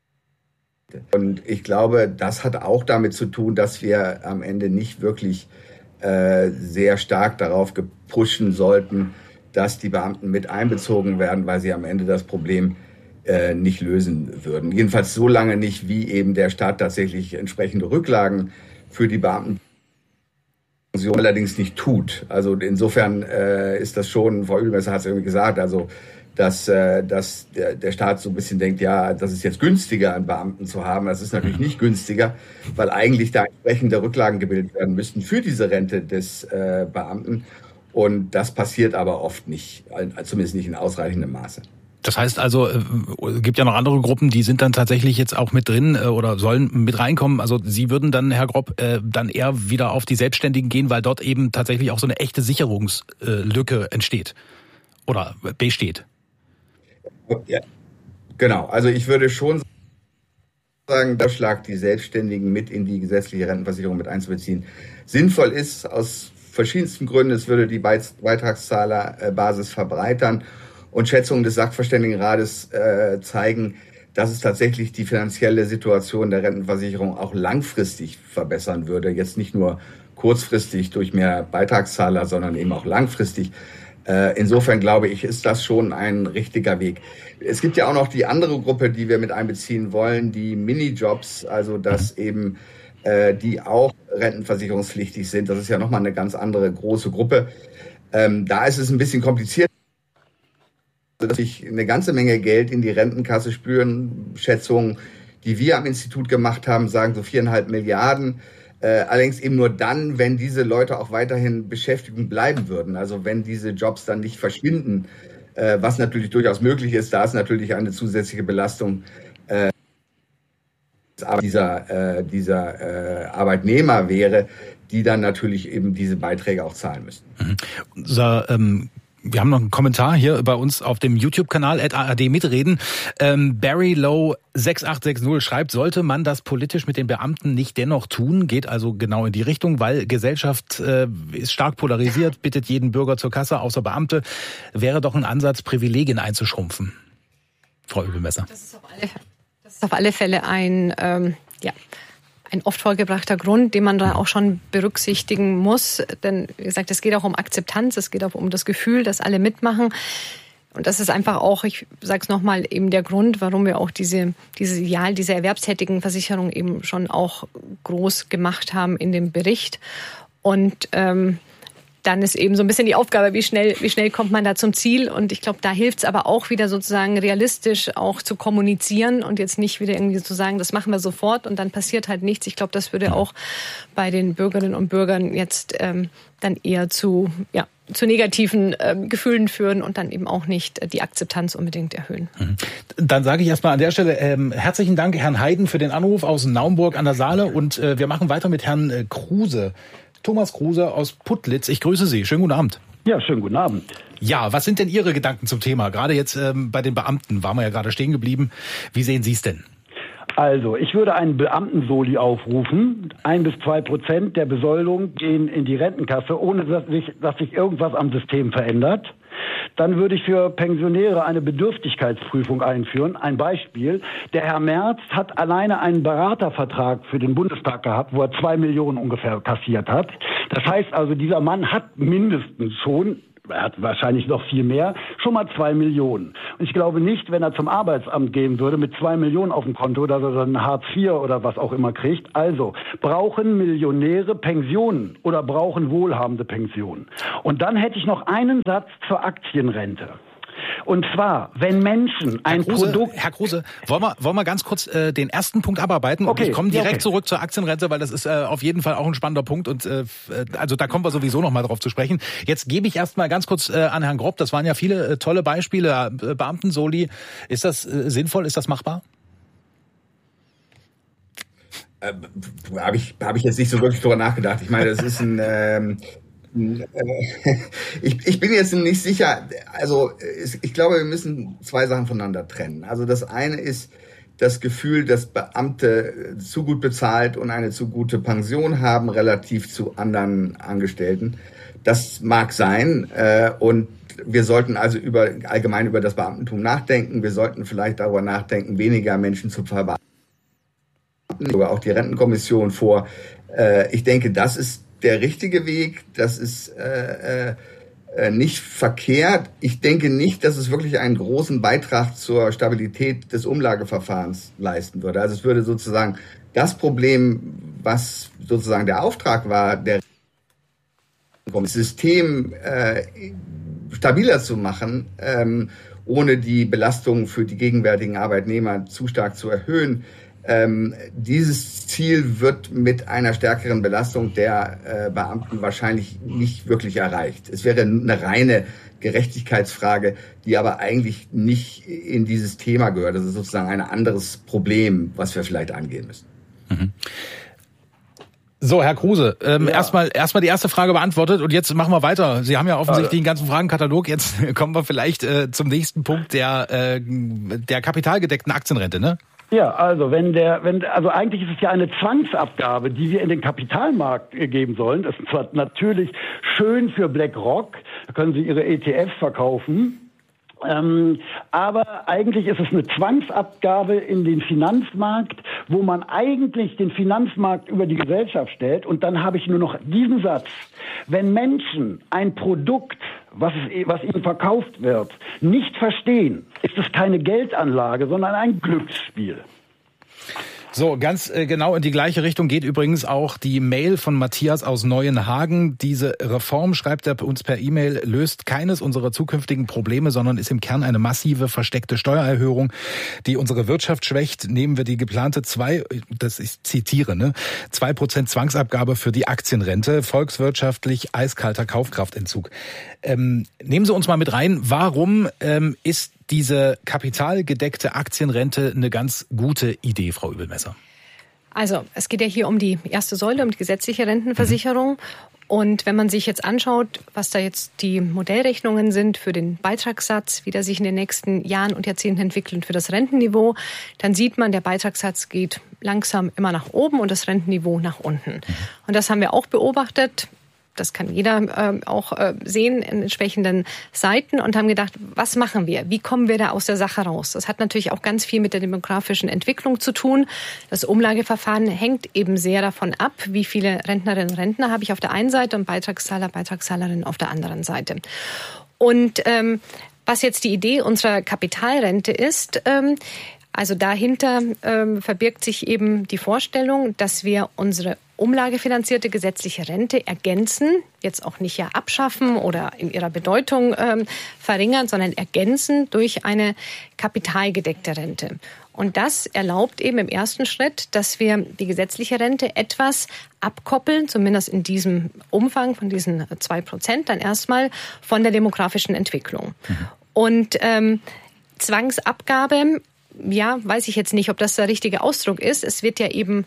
Und ich glaube, das hat auch damit zu tun, dass wir am Ende nicht wirklich äh, sehr stark darauf pushen sollten, dass die Beamten mit einbezogen werden, weil sie am Ende das Problem äh, nicht lösen würden. Jedenfalls so lange nicht, wie eben der Staat tatsächlich entsprechende Rücklagen für die Beamten allerdings nicht tut. Also insofern äh, ist das schon, Frau Übelmesser hat es irgendwie gesagt, also dass, äh, dass der, der Staat so ein bisschen denkt, ja, das ist jetzt günstiger, einen Beamten zu haben. Das ist natürlich nicht günstiger, weil eigentlich da entsprechende Rücklagen gebildet werden müssten für diese Rente des äh, Beamten. Und das passiert aber oft nicht, zumindest nicht in ausreichendem Maße. Das heißt also, es gibt ja noch andere Gruppen, die sind dann tatsächlich jetzt auch mit drin oder sollen mit reinkommen. Also Sie würden dann, Herr Grob, dann eher wieder auf die Selbstständigen gehen, weil dort eben tatsächlich auch so eine echte Sicherungslücke entsteht oder besteht. Ja, genau. Also ich würde schon sagen, der Schlag, die Selbstständigen mit in die gesetzliche Rentenversicherung mit einzubeziehen, sinnvoll ist aus verschiedensten Gründen. Es würde die Beitragszahlerbasis verbreitern. Und Schätzungen des Sachverständigenrates äh, zeigen, dass es tatsächlich die finanzielle Situation der Rentenversicherung auch langfristig verbessern würde. Jetzt nicht nur kurzfristig durch mehr Beitragszahler, sondern eben auch langfristig. Äh, insofern glaube ich, ist das schon ein richtiger Weg. Es gibt ja auch noch die andere Gruppe, die wir mit einbeziehen wollen, die Minijobs, also dass eben äh, die auch rentenversicherungspflichtig sind. Das ist ja nochmal eine ganz andere große Gruppe. Ähm, da ist es ein bisschen kompliziert, dass sich eine ganze Menge Geld in die Rentenkasse spüren. Schätzungen, die wir am Institut gemacht haben, sagen so viereinhalb Milliarden. Äh, allerdings eben nur dann, wenn diese Leute auch weiterhin beschäftigt bleiben würden. Also wenn diese Jobs dann nicht verschwinden, äh, was natürlich durchaus möglich ist. Da ist natürlich eine zusätzliche Belastung äh, dieser, äh, dieser äh, Arbeitnehmer wäre, die dann natürlich eben diese Beiträge auch zahlen müssten. Mhm. Unser ähm Wir haben noch einen Kommentar hier bei uns auf dem YouTube-Kanal at A R D mitreden. Ähm, Barry Low sechs acht sechs null schreibt, sollte man das politisch mit den Beamten nicht dennoch tun? Geht also genau in die Richtung, weil Gesellschaft äh, ist stark polarisiert, bittet jeden Bürger zur Kasse, außer Beamte. Wäre doch ein Ansatz, Privilegien einzuschrumpfen. Frau Übelmesser. Das ist auf alle, das ist auf alle Fälle ein, ähm, ja... ein oft vorgebrachter Grund, den man da auch schon berücksichtigen muss. Denn, wie gesagt, es geht auch um Akzeptanz, es geht auch um das Gefühl, dass alle mitmachen. Und das ist einfach auch, ich sage es nochmal, eben der Grund, warum wir auch diese, diese Ideal, diese erwerbstätigen Versicherung eben schon auch groß gemacht haben in dem Bericht. Und ähm, dann ist eben so ein bisschen die Aufgabe, wie schnell, wie schnell kommt man da zum Ziel. Und ich glaube, da hilft es aber auch wieder sozusagen realistisch auch zu kommunizieren und jetzt nicht wieder irgendwie zu sagen, das machen wir sofort und dann passiert halt nichts. Ich glaube, das würde auch bei den Bürgerinnen und Bürgern jetzt ähm, dann eher zu, ja, zu negativen ähm, Gefühlen führen und dann eben auch nicht äh, die Akzeptanz unbedingt erhöhen. Dann sage ich erstmal an der Stelle ähm, herzlichen Dank, Herrn Heiden, für den Anruf aus Naumburg an der Saale. Und äh, wir machen weiter mit Herrn äh, Kruse. Thomas Kruse aus Putlitz. Ich grüße Sie. Schönen guten Abend. Ja, schönen guten Abend. Ja, was sind denn Ihre Gedanken zum Thema? Gerade jetzt ähm, bei den Beamten waren wir ja gerade stehen geblieben. Wie sehen Sie es denn? Also, ich würde einen Beamtensoli aufrufen. Ein bis zwei Prozent der Besoldung gehen in die Rentenkasse, ohne dass sich, dass sich irgendwas am System verändert. Dann würde ich für Pensionäre eine Bedürftigkeitsprüfung einführen. Ein Beispiel. Der Herr Merz hat alleine einen Beratervertrag für den Bundestag gehabt, wo er zwei Millionen ungefähr kassiert hat. Das heißt also, dieser Mann hat mindestens schon, er hat wahrscheinlich noch viel mehr, schon mal zwei Millionen. Und ich glaube nicht, wenn er zum Arbeitsamt gehen würde mit zwei Millionen auf dem Konto, dass er dann Hartz vier oder was auch immer kriegt. Also, brauchen Millionäre Pensionen oder brauchen Wohlhabende Pensionen? Und dann hätte ich noch einen Satz zur Aktienrente. Und zwar, wenn Menschen ein Herr Kruse, Produkt... Herr Kruse, wollen wir, wollen wir ganz kurz äh, den ersten Punkt abarbeiten? Und okay, ich komme direkt ja, okay. zurück zur Aktienrente, weil das ist äh, auf jeden Fall auch ein spannender Punkt. Und äh, also da kommen wir sowieso noch mal drauf zu sprechen. Jetzt gebe ich erst mal ganz kurz äh, an Herrn Grob. Das waren ja viele äh, tolle Beispiele. Äh, Beamtensoli, ist das äh, sinnvoll? Ist das machbar? Äh, habe ich, hab ich jetzt nicht so wirklich drüber nachgedacht. Ich meine, das ist ein... Ähm Ich, ich bin jetzt nicht sicher, also ich glaube, wir müssen zwei Sachen voneinander trennen. Also das eine ist das Gefühl, dass Beamte zu gut bezahlt und eine zu gute Pension haben, relativ zu anderen Angestellten. Das mag sein und wir sollten also über, allgemein über das Beamtentum nachdenken. Wir sollten vielleicht darüber nachdenken, weniger Menschen zu verbeamten, sogar auch die Rentenkommission vor. Ich denke, das ist der richtige Weg, das ist äh, äh, nicht verkehrt. Ich denke nicht, dass es wirklich einen großen Beitrag zur Stabilität des Umlageverfahrens leisten würde. Also es würde sozusagen das Problem, was sozusagen der Auftrag war, der System äh, stabiler zu machen, ähm, ohne die Belastung für die gegenwärtigen Arbeitnehmer zu stark zu erhöhen. Ähm, dieses Ziel wird mit einer stärkeren Belastung der äh, Beamten wahrscheinlich nicht wirklich erreicht. Es wäre eine reine Gerechtigkeitsfrage, die aber eigentlich nicht in dieses Thema gehört. Das ist sozusagen ein anderes Problem, was wir vielleicht angehen müssen. Mhm. So, Herr Kruse, ähm, ja. erstmal erstmal die erste Frage beantwortet und jetzt machen wir weiter. Sie haben ja offensichtlich einen ganzen Fragenkatalog. Jetzt kommen wir vielleicht äh, zum nächsten Punkt der äh, der kapitalgedeckten Aktienrente, ne? Ja, also wenn der, wenn also eigentlich ist es ja eine Zwangsabgabe, die wir in den Kapitalmarkt geben sollen. Das ist zwar natürlich schön für BlackRock, da können sie ihre E T Fs verkaufen. Ähm, aber eigentlich ist es eine Zwangsabgabe in den Finanzmarkt, wo man eigentlich den Finanzmarkt über die Gesellschaft stellt. Und dann habe ich nur noch diesen Satz. Wenn Menschen ein Produkt, was, es, was ihnen verkauft wird, nicht verstehen, ist es keine Geldanlage, sondern ein Glücksspiel. So, ganz äh, genau in die gleiche Richtung geht übrigens auch die Mail von Matthias aus Neuenhagen. Diese Reform, schreibt er uns per E-Mail, löst keines unserer zukünftigen Probleme, sondern ist im Kern eine massive versteckte Steuererhöhung, die unsere Wirtschaft schwächt. Nehmen wir die geplante zwei, das ich zitiere, ne, zwei Prozent Zwangsabgabe für die Aktienrente, volkswirtschaftlich eiskalter Kaufkraftentzug. Ähm, nehmen Sie uns mal mit rein, warum ähm, ist diese kapitalgedeckte Aktienrente eine ganz gute Idee, Frau Übelmesser? Also es geht ja hier um die erste Säule, um die gesetzliche Rentenversicherung. Mhm. Und wenn man sich jetzt anschaut, was da jetzt die Modellrechnungen sind für den Beitragssatz, wie der sich in den nächsten Jahren und Jahrzehnten entwickelt für das Rentenniveau, dann sieht man, der Beitragssatz geht langsam immer nach oben und das Rentenniveau nach unten. Mhm. Und das haben wir auch beobachtet. Das kann jeder äh, auch äh, sehen in entsprechenden Seiten und haben gedacht, was machen wir? Wie kommen wir da aus der Sache raus? Das hat natürlich auch ganz viel mit der demografischen Entwicklung zu tun. Das Umlageverfahren hängt eben sehr davon ab, wie viele Rentnerinnen und Rentner habe ich auf der einen Seite und Beitragszahler, Beitragszahlerinnen auf der anderen Seite. Und ähm, was jetzt die Idee unserer Kapitalrente ist, ähm, also dahinter ähm, verbirgt sich eben die Vorstellung, dass wir unsere umlagefinanzierte gesetzliche Rente ergänzen, jetzt auch nicht ja abschaffen oder in ihrer Bedeutung ähm, verringern, sondern ergänzen durch eine kapitalgedeckte Rente. Und das erlaubt eben im ersten Schritt, dass wir die gesetzliche Rente etwas abkoppeln, zumindest in diesem Umfang von diesen zwei Prozent, dann erstmal von der demografischen Entwicklung. Mhm. Und ähm, Zwangsabgabe, ja, weiß ich jetzt nicht, ob das der richtige Ausdruck ist. Es wird ja eben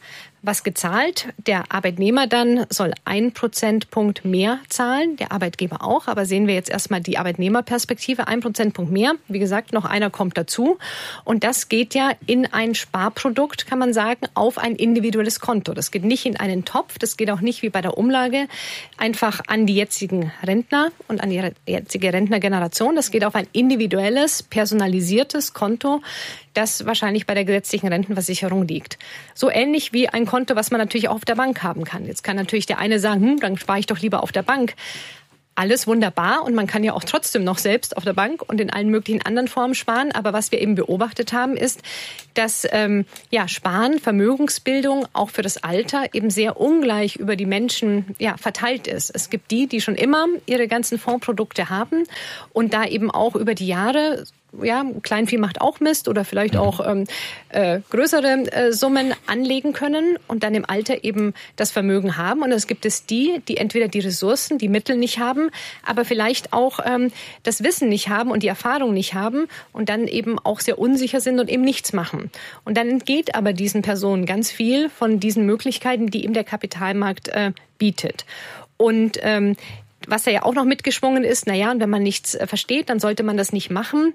was gezahlt. Der Arbeitnehmer dann soll ein Prozentpunkt mehr zahlen, der Arbeitgeber auch. Aber sehen wir jetzt erstmal die Arbeitnehmerperspektive, ein Prozentpunkt mehr. Wie gesagt, noch einer kommt dazu. Und das geht ja in ein Sparprodukt, kann man sagen, auf ein individuelles Konto. Das geht nicht in einen Topf, das geht auch nicht wie bei der Umlage einfach an die jetzigen Rentner und an die jetzige Rentnergeneration. Das geht auf ein individuelles, personalisiertes Konto, das wahrscheinlich bei der gesetzlichen Rentenversicherung liegt. So ähnlich wie ein Konto, was man natürlich auch auf der Bank haben kann. Jetzt kann natürlich der eine sagen, hm, dann spare ich doch lieber auf der Bank. Alles wunderbar und man kann ja auch trotzdem noch selbst auf der Bank und in allen möglichen anderen Formen sparen. Aber was wir eben beobachtet haben, ist, dass ähm, ja, Sparen, Vermögensbildung auch für das Alter eben sehr ungleich über die Menschen ja, verteilt ist. Es gibt die, die schon immer ihre ganzen Fondsprodukte haben und da eben auch über die Jahre, ja, Kleinvieh macht auch Mist oder vielleicht auch ähm, äh, größere äh, Summen anlegen können und dann im Alter eben das Vermögen haben. Und es gibt es die, die entweder die Ressourcen, die Mittel nicht haben, aber vielleicht auch ähm, das Wissen nicht haben und die Erfahrung nicht haben und dann eben auch sehr unsicher sind und eben nichts machen. Und dann entgeht aber diesen Personen ganz viel von diesen Möglichkeiten, die eben der Kapitalmarkt äh, bietet. Und ähm, was da ja auch noch mitgeschwungen ist, na ja, und wenn man nichts versteht, dann sollte man das nicht machen.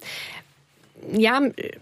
Ja,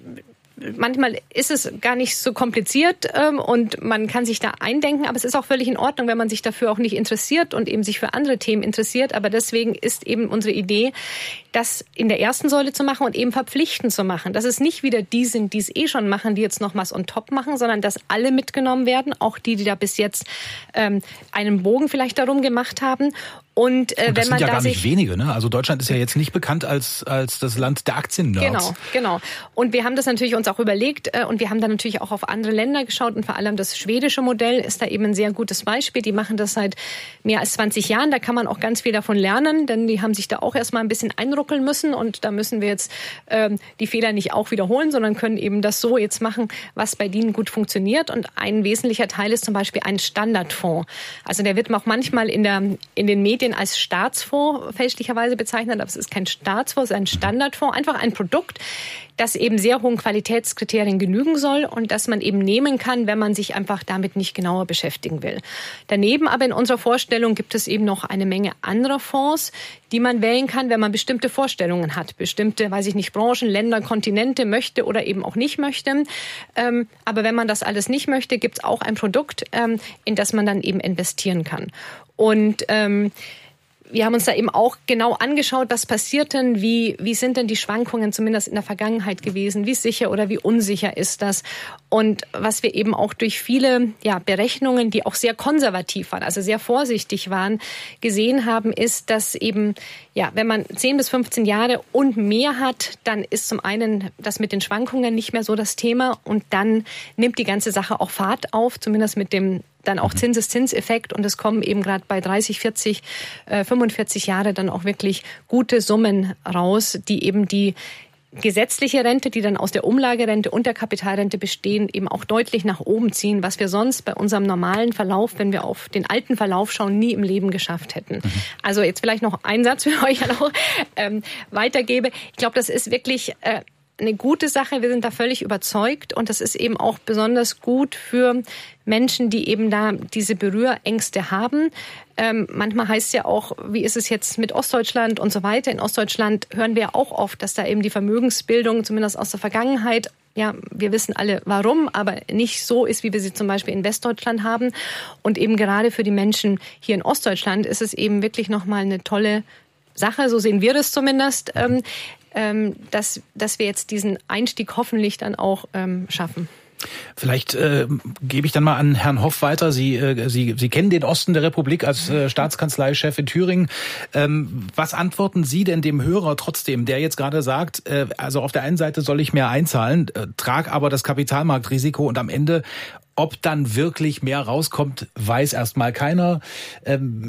manchmal ist es gar nicht so kompliziert ähm, und man kann sich da eindenken, aber es ist auch völlig in Ordnung, wenn man sich dafür auch nicht interessiert und eben sich für andere Themen interessiert. Aber deswegen ist eben unsere Idee, das in der ersten Säule zu machen und eben verpflichtend zu machen. Dass es nicht wieder die sind, die es eh schon machen, die jetzt noch was on top machen, sondern dass alle mitgenommen werden, auch die, die da bis jetzt ähm, einen Bogen vielleicht darum gemacht haben. Und, äh, und das wenn man sind ja da gar sich nicht wenige, ne? Also Deutschland ist ja jetzt nicht bekannt als als das Land der Aktien-Nerds. Genau, genau. Und wir haben das natürlich uns auch überlegt äh, und wir haben dann natürlich auch auf andere Länder geschaut und vor allem das schwedische Modell ist da eben ein sehr gutes Beispiel. Die machen das seit mehr als zwanzig Jahren. Da kann man auch ganz viel davon lernen, denn die haben sich da auch erstmal ein bisschen einruckeln müssen und da müssen wir jetzt ähm, die Fehler nicht auch wiederholen, sondern können eben das so jetzt machen, was bei denen gut funktioniert. Und ein wesentlicher Teil ist zum Beispiel ein Standardfonds. Also der wird auch manchmal in der in den Medien als Staatsfonds fälschlicherweise bezeichnet, aber es ist kein Staatsfonds, es ist ein Standardfonds, einfach ein Produkt, das eben sehr hohen Qualitätskriterien genügen soll und das man eben nehmen kann, wenn man sich einfach damit nicht genauer beschäftigen will. Daneben aber in unserer Vorstellung gibt es eben noch eine Menge anderer Fonds, die man wählen kann, wenn man bestimmte Vorstellungen hat, bestimmte, weiß ich nicht, Branchen, Länder, Kontinente möchte oder eben auch nicht möchte. Ähm, aber wenn man das alles nicht möchte, gibt es auch ein Produkt, ähm, in das man dann eben investieren kann. Und ähm, wir haben uns da eben auch genau angeschaut, was passiert denn, wie, wie sind denn die Schwankungen zumindest in der Vergangenheit gewesen, wie sicher oder wie unsicher ist das? Und was wir eben auch durch viele ja, Berechnungen, die auch sehr konservativ waren, also sehr vorsichtig waren, gesehen haben, ist, dass eben, ja, wenn man zehn bis fünfzehn Jahre und mehr hat, dann ist zum einen das mit den Schwankungen nicht mehr so das Thema und dann nimmt die ganze Sache auch Fahrt auf, zumindest mit dem dann auch Zinseszinseffekt und es kommen eben gerade bei dreißig, vierzig, fünfundvierzig Jahre dann auch wirklich gute Summen raus, die eben die gesetzliche Rente, die dann aus der Umlagerente und der Kapitalrente bestehen, eben auch deutlich nach oben ziehen, was wir sonst bei unserem normalen Verlauf, wenn wir auf den alten Verlauf schauen, nie im Leben geschafft hätten. Mhm. Also jetzt vielleicht noch ein Satz für euch noch ähm, weitergebe. Ich glaube, das ist wirklich äh, eine gute Sache. Wir sind da völlig überzeugt und das ist eben auch besonders gut für Menschen, die eben da diese Berührängste haben. Ähm, manchmal heißt es ja auch, wie ist es jetzt mit Ostdeutschland und so weiter. In Ostdeutschland hören wir auch oft, dass da eben die Vermögensbildung, zumindest aus der Vergangenheit, ja, wir wissen alle warum, aber nicht so ist, wie wir sie zum Beispiel in Westdeutschland haben. Und eben gerade für die Menschen hier in Ostdeutschland ist es eben wirklich nochmal eine tolle Sache, so sehen wir das zumindest, ähm, ähm, dass, dass wir jetzt diesen Einstieg hoffentlich dann auch ähm, schaffen. Vielleicht äh, gebe ich dann mal an Herrn Hoff weiter. Sie, äh, Sie, Sie kennen den Osten der Republik als äh, Staatskanzleichef in Thüringen. Ähm, was antworten Sie denn dem Hörer trotzdem, der jetzt gerade sagt, äh, also auf der einen Seite soll ich mehr einzahlen, äh, trag aber das Kapitalmarktrisiko und am Ende, ob dann wirklich mehr rauskommt, weiß erstmal keiner. Ähm,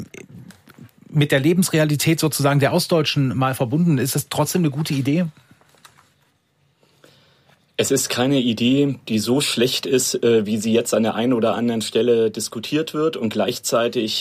mit der Lebensrealität sozusagen der Ostdeutschen mal verbunden, ist es trotzdem eine gute Idee? Es ist keine Idee, die so schlecht ist, wie sie jetzt an der einen oder anderen Stelle diskutiert wird und gleichzeitig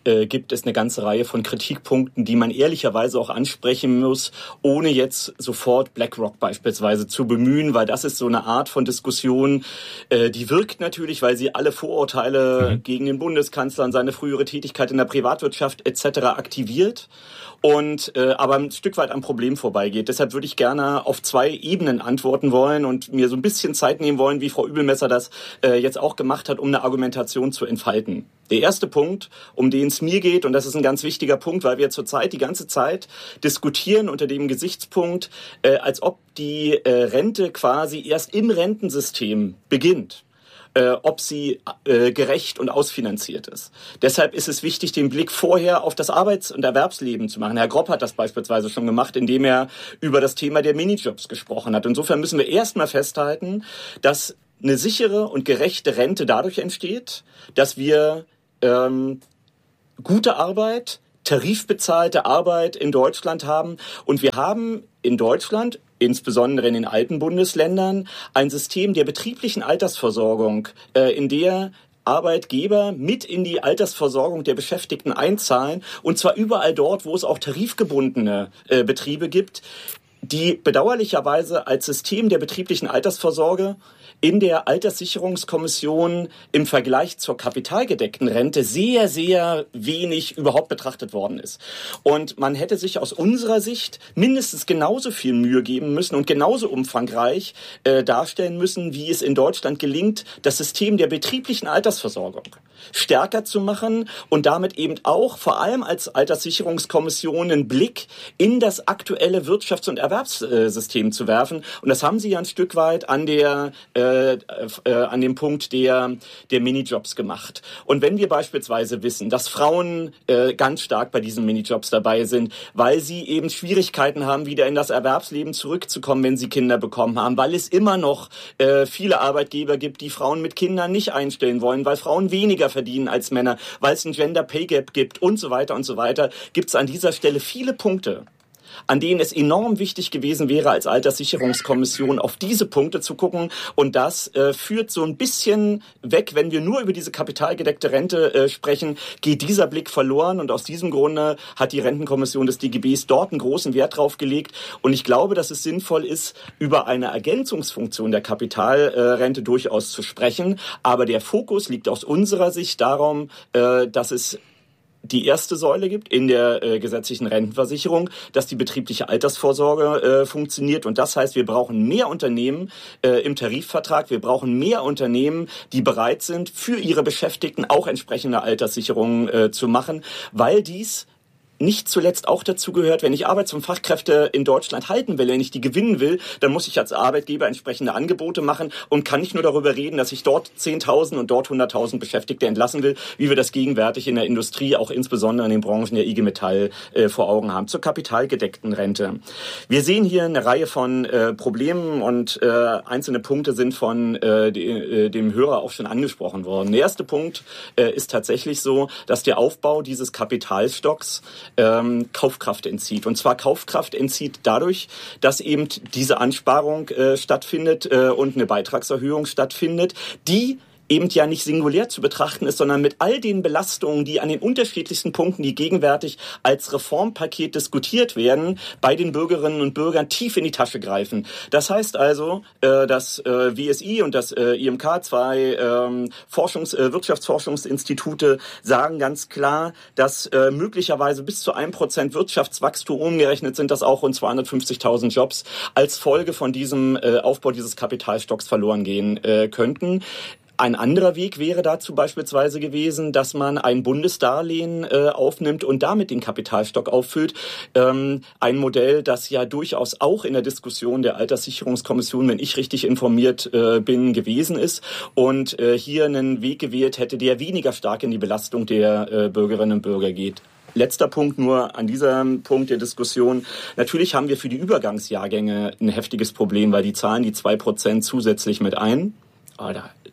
äh, gibt es eine ganze Reihe von Kritikpunkten, die man ehrlicherweise auch ansprechen muss, ohne jetzt sofort BlackRock beispielsweise zu bemühen, weil das ist so eine Art von Diskussion, äh, die wirkt natürlich, weil sie alle Vorurteile mhm. gegen den Bundeskanzler und seine frühere Tätigkeit in der Privatwirtschaft et cetera aktiviert. Und äh, aber ein Stück weit am Problem vorbeigeht. Deshalb würde ich gerne auf zwei Ebenen antworten wollen und mir so ein bisschen Zeit nehmen wollen, wie Frau Übelmesser das äh, jetzt auch gemacht hat, um eine Argumentation zu entfalten. Der erste Punkt, um den es mir geht, und das ist ein ganz wichtiger Punkt, weil wir zurzeit die ganze Zeit diskutieren unter dem Gesichtspunkt, äh, als ob die äh, Rente quasi erst im Rentensystem beginnt. Äh, ob sie äh, gerecht und ausfinanziert ist. Deshalb ist es wichtig, den Blick vorher auf das Arbeits- und Erwerbsleben zu machen. Herr Gropp hat das beispielsweise schon gemacht, indem er über das Thema der Minijobs gesprochen hat. Insofern müssen wir erstmal festhalten, dass eine sichere und gerechte Rente dadurch entsteht, dass wir ähm, gute Arbeit, tarifbezahlte Arbeit in Deutschland haben. Und wir haben in Deutschland, insbesondere in den alten Bundesländern, ein System der betrieblichen Altersversorgung, äh, in der Arbeitgeber mit in die Altersversorgung der Beschäftigten einzahlen, und zwar überall dort, wo es auch tarifgebundene äh, Betriebe gibt, die bedauerlicherweise als System der betrieblichen Altersvorsorge in der Alterssicherungskommission im Vergleich zur kapitalgedeckten Rente sehr, sehr wenig überhaupt betrachtet worden ist. Und man hätte sich aus unserer Sicht mindestens genauso viel Mühe geben müssen und genauso umfangreich äh, darstellen müssen, wie es in Deutschland gelingt, das System der betrieblichen Altersversorgung stärker zu machen und damit eben auch vor allem als Alterssicherungskommission einen Blick in das aktuelle Wirtschafts- und Erwerbssystem zu werfen. Und das haben sie ja ein Stück weit an der äh, Äh, äh, an dem Punkt der, der Minijobs gemacht. Und wenn wir beispielsweise wissen, dass Frauen äh, ganz stark bei diesen Minijobs dabei sind, weil sie eben Schwierigkeiten haben, wieder in das Erwerbsleben zurückzukommen, wenn sie Kinder bekommen haben, weil es immer noch äh, viele Arbeitgeber gibt, die Frauen mit Kindern nicht einstellen wollen, weil Frauen weniger verdienen als Männer, weil es ein Gender Pay Gap gibt und so weiter und so weiter, gibt es an dieser Stelle viele Punkte, an denen es enorm wichtig gewesen wäre, als Alterssicherungskommission auf diese Punkte zu gucken. Und das äh, führt so ein bisschen weg, wenn wir nur über diese kapitalgedeckte Rente äh, sprechen, geht dieser Blick verloren. Und aus diesem Grunde hat die Rentenkommission des D G Bs dort einen großen Wert drauf gelegt. Und ich glaube, dass es sinnvoll ist, über eine Ergänzungsfunktion der Kapitalrente äh, durchaus zu sprechen. Aber der Fokus liegt aus unserer Sicht darum, äh, dass es die erste Säule gibt in der äh, gesetzlichen Rentenversicherung, dass die betriebliche Altersvorsorge äh, funktioniert. Und das heißt, wir brauchen mehr Unternehmen äh, im Tarifvertrag. Wir brauchen mehr Unternehmen, die bereit sind, für ihre Beschäftigten auch entsprechende Alterssicherungen äh, zu machen, weil dies nicht zuletzt auch dazu gehört, wenn ich Arbeits- und Fachkräfte in Deutschland halten will, wenn ich die gewinnen will, dann muss ich als Arbeitgeber entsprechende Angebote machen und kann nicht nur darüber reden, dass ich dort zehntausend und dort hunderttausend Beschäftigte entlassen will, wie wir das gegenwärtig in der Industrie, auch insbesondere in den Branchen der I G Metall äh, vor Augen haben. Zur kapitalgedeckten Rente. Wir sehen hier eine Reihe von äh, Problemen und äh, einzelne Punkte sind von äh, de, äh, dem Hörer auch schon angesprochen worden. Der erste Punkt äh, ist tatsächlich so, dass der Aufbau dieses Kapitalstocks Ähm, Kaufkraft entzieht. Und zwar Kaufkraft entzieht dadurch, dass eben diese Ansparung äh, stattfindet äh, und eine Beitragserhöhung stattfindet, die eben ja nicht singulär zu betrachten ist, sondern mit all den Belastungen, die an den unterschiedlichsten Punkten, die gegenwärtig als Reformpaket diskutiert werden, bei den Bürgerinnen und Bürgern tief in die Tasche greifen. Das heißt also, äh, dass äh, W S I und das äh, I M K, zwei ähm, Forschungs-, äh, Wirtschaftsforschungsinstitute, sagen ganz klar, dass äh, möglicherweise bis zu ein Prozent Wirtschaftswachstum, umgerechnet sind das auch rund zweihundertfünfzigtausend Jobs, als Folge von diesem äh, Aufbau dieses Kapitalstocks verloren gehen äh, könnten. Ein anderer Weg wäre dazu beispielsweise gewesen, dass man ein Bundesdarlehen äh, aufnimmt und damit den Kapitalstock auffüllt. Ähm, ein Modell, das ja durchaus auch in der Diskussion der Alterssicherungskommission, wenn ich richtig informiert äh, bin, gewesen ist und äh, hier einen Weg gewählt hätte, der weniger stark in die Belastung der äh, Bürgerinnen und Bürger geht. Letzter Punkt nur an diesem Punkt der Diskussion. Natürlich haben wir für die Übergangsjahrgänge ein heftiges Problem, weil die zahlen die zwei Prozent zusätzlich mit ein. Da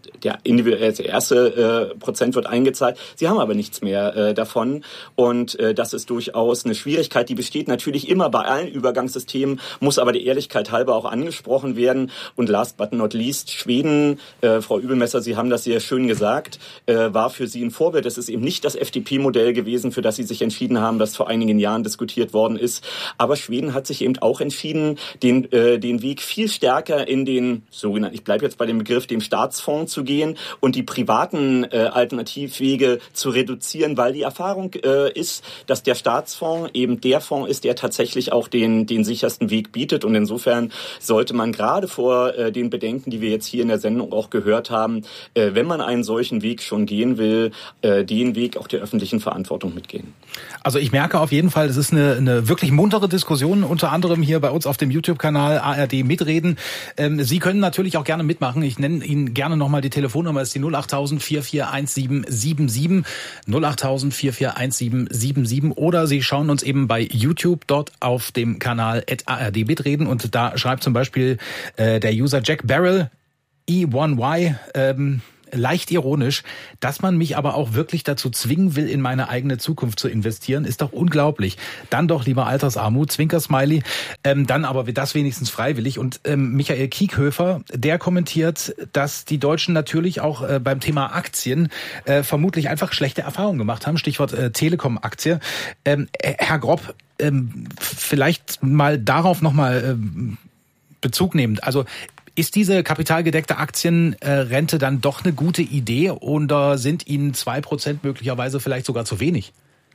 der, der erste äh, Prozent wird eingezahlt. Sie haben aber nichts mehr äh, davon. Und äh, das ist durchaus eine Schwierigkeit, die besteht natürlich immer bei allen Übergangssystemen, muss aber der Ehrlichkeit halber auch angesprochen werden. Und last but not least, Schweden, äh, Frau Übelmesser, Sie haben das sehr schön gesagt, äh, war für Sie ein Vorbild. Es ist eben nicht das F D P-Modell gewesen, für das Sie sich entschieden haben, das vor einigen Jahren diskutiert worden ist. Aber Schweden hat sich eben auch entschieden, den, äh, den Weg viel stärker in den sogenannten, ich bleibe jetzt bei dem Begriff, dem Staatsfonds zu gehen und die privaten äh, Alternativwege zu reduzieren, weil die Erfahrung äh, ist, dass der Staatsfonds eben der Fonds ist, der tatsächlich auch den, den sichersten Weg bietet. Und insofern sollte man gerade vor äh, den Bedenken, die wir jetzt hier in der Sendung auch gehört haben, äh, wenn man einen solchen Weg schon gehen will, äh, den Weg auch der öffentlichen Verantwortung mitgehen. Also ich merke auf jeden Fall, es ist eine, eine wirklich muntere Diskussion, unter anderem hier bei uns auf dem YouTube-Kanal A R D Mitreden. Ähm, Sie können natürlich auch gerne mitmachen. Ich nenne Ihnen gerne nochmal die Telefonnummer, ist die null acht null null vier vier eins sieben sieben sieben, null acht null null vier vier eins sieben sieben sieben, oder Sie schauen uns eben bei YouTube dort auf dem Kanal at A R D Mitreden, und da schreibt zum Beispiel äh, der User Jack Barrel E eins Y, ähm, leicht ironisch, dass man mich aber auch wirklich dazu zwingen will, in meine eigene Zukunft zu investieren, ist doch unglaublich. Dann doch lieber Altersarmut, Zwinker-Smiley, ähm, dann aber das wenigstens freiwillig. Und ähm, Michael Kiekhöfer, der kommentiert, dass die Deutschen natürlich auch äh, beim Thema Aktien äh, vermutlich einfach schlechte Erfahrungen gemacht haben, Stichwort äh, Telekom-Aktie. Ähm, Herr Grob, ähm, vielleicht mal darauf nochmal ähm, Bezug nehmend, also ist diese kapitalgedeckte Aktienrente dann doch eine gute Idee, oder sind Ihnen zwei Prozent möglicherweise vielleicht sogar zu wenig?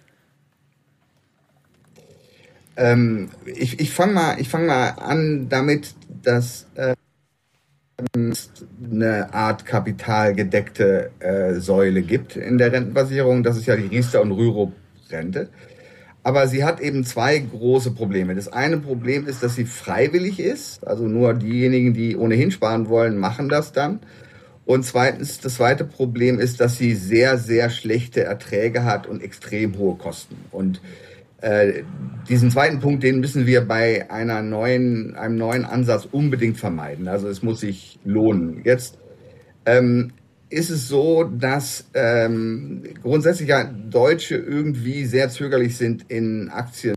Ähm, ich ich fange mal, ich fang mal an damit, dass äh, es eine Art kapitalgedeckte äh, Säule gibt in der Rentenbasierung. Das ist ja die Riester- und Rürup-Rente. Aber sie hat eben zwei große Probleme. Das eine Problem ist, dass sie freiwillig ist. Also nur diejenigen, die ohnehin sparen wollen, machen das dann. Und zweitens, das zweite Problem ist, dass sie sehr, sehr schlechte Erträge hat und extrem hohe Kosten. Und äh, diesen zweiten Punkt, den müssen wir bei einer neuen, einem neuen Ansatz unbedingt vermeiden. Also es muss sich lohnen. Jetzt ähm, ist es so, dass ähm, grundsätzlich ja Deutsche irgendwie sehr zögerlich sind, in Aktien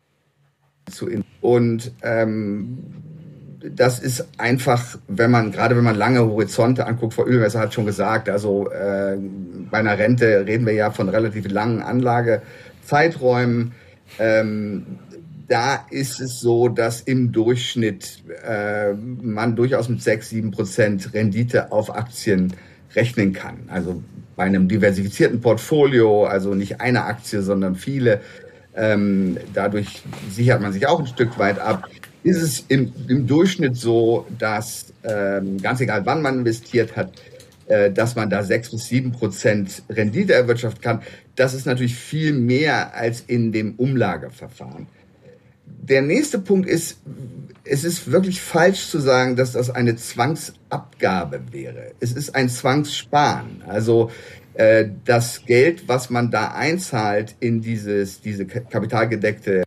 zu investieren. Und ähm, das ist einfach, wenn man, gerade wenn man lange Horizonte anguckt, Frau Übelmesser hat schon gesagt, also äh, bei einer Rente reden wir ja von relativ langen Anlagezeiträumen. Ähm, da ist es so, dass im Durchschnitt äh, man durchaus mit sechs, sieben Prozent Rendite auf Aktien rechnen kann. Also bei einem diversifizierten Portfolio, also nicht eine Aktie, sondern viele, ähm, dadurch sichert man sich auch ein Stück weit ab, ist es im, im Durchschnitt so, dass, ähm, ganz egal wann man investiert hat, äh, dass man da sechs bis sieben Prozent Rendite erwirtschaften kann. Das ist natürlich viel mehr als in dem Umlageverfahren. Der nächste Punkt ist, es ist wirklich falsch zu sagen, dass das eine Zwangsabgabe wäre. Es ist ein Zwangssparen. Also äh, das Geld, was man da einzahlt in dieses diese kapitalgedeckte,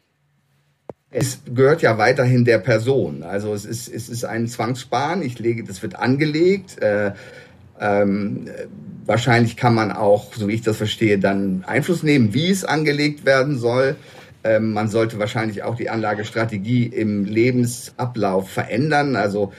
es gehört ja weiterhin der Person. Also es ist es ist ein Zwangssparen. Ich lege, das wird angelegt. Äh, ähm, wahrscheinlich kann man auch, so wie ich das verstehe, dann Einfluss nehmen, wie es angelegt werden soll. Ähm, man sollte wahrscheinlich auch die Anlagestrategie im Lebensablauf verändern. Also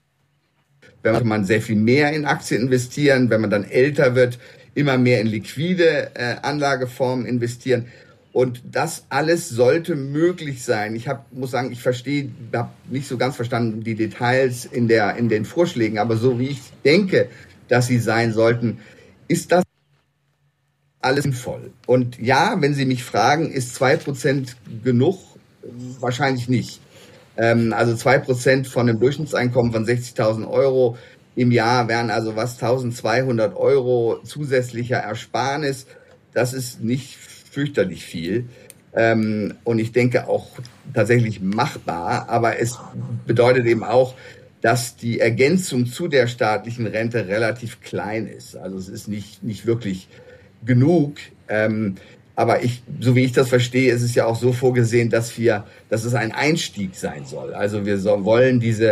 wenn man sehr viel mehr in Aktien investieren, wenn man dann älter wird, immer mehr in liquide äh, Anlageformen investieren. Und das alles sollte möglich sein. Ich hab, muss sagen, ich verstehe, habe nicht so ganz verstanden die Details in der in den Vorschlägen, aber so wie ich denke, dass sie sein sollten, ist das alles sinnvoll. Und ja, wenn Sie mich fragen, ist zwei Prozent genug? Wahrscheinlich nicht. Ähm, also zwei Prozent von einem Durchschnittseinkommen von sechzigtausend Euro im Jahr wären also was eintausendzweihundert Euro zusätzlicher Ersparnis. Das ist nicht fürchterlich viel. Ähm, und ich denke auch tatsächlich machbar. Aber es bedeutet eben auch, dass die Ergänzung zu der staatlichen Rente relativ klein ist. Also es ist nicht, nicht wirklich genug, ähm, aber ich, so wie ich das verstehe, ist es ja auch so vorgesehen, dass wir, dass es ein Einstieg sein soll. Also wir so, wollen diese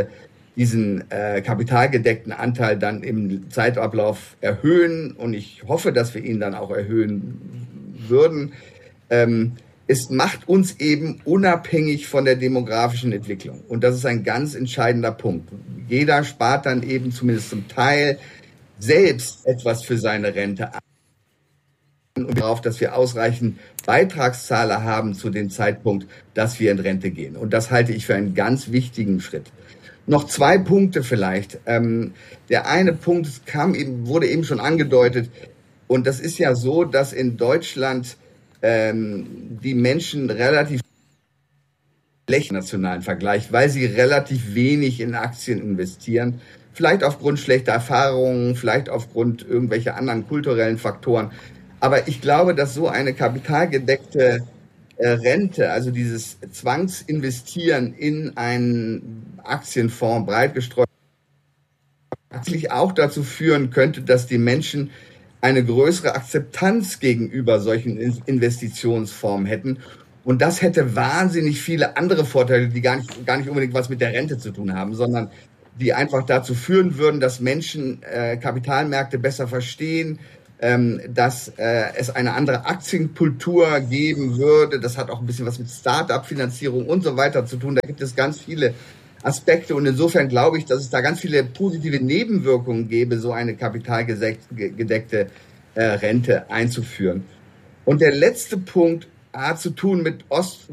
diesen äh, kapitalgedeckten Anteil dann im Zeitablauf erhöhen. Und ich hoffe, dass wir ihn dann auch erhöhen würden. Ähm, es macht uns eben unabhängig von der demografischen Entwicklung. Und das ist ein ganz entscheidender Punkt. Jeder spart dann eben zumindest zum Teil selbst etwas für seine Rente an. Und darauf, dass wir ausreichend Beitragszahler haben zu dem Zeitpunkt, dass wir in Rente gehen. Und das halte ich für einen ganz wichtigen Schritt. Noch zwei Punkte vielleicht. Ähm, der eine Punkt kam eben, wurde eben schon angedeutet. Und das ist ja so, dass in Deutschland ähm, die Menschen relativ schlecht im nationalen Vergleich, weil sie relativ wenig in Aktien investieren. Vielleicht aufgrund schlechter Erfahrungen, vielleicht aufgrund irgendwelcher anderen kulturellen Faktoren. Aber ich glaube, dass so eine kapitalgedeckte äh, Rente, also dieses Zwangsinvestieren in einen Aktienfonds breit gestreut, tatsächlich auch dazu führen könnte, dass die Menschen eine größere Akzeptanz gegenüber solchen Investitionsformen hätten. Und das hätte wahnsinnig viele andere Vorteile, die gar nicht, gar nicht unbedingt was mit der Rente zu tun haben, sondern die einfach dazu führen würden, dass Menschen äh, Kapitalmärkte besser verstehen, ähm, dass äh, es eine andere Aktienkultur geben würde. Das hat auch ein bisschen was mit Start-up-Finanzierung und so weiter zu tun. Da gibt es ganz viele Aspekte und insofern glaube ich, dass es da ganz viele positive Nebenwirkungen gäbe, so eine kapitalgedeckte äh, Rente einzuführen. Und der letzte Punkt hat zu tun mit Ost.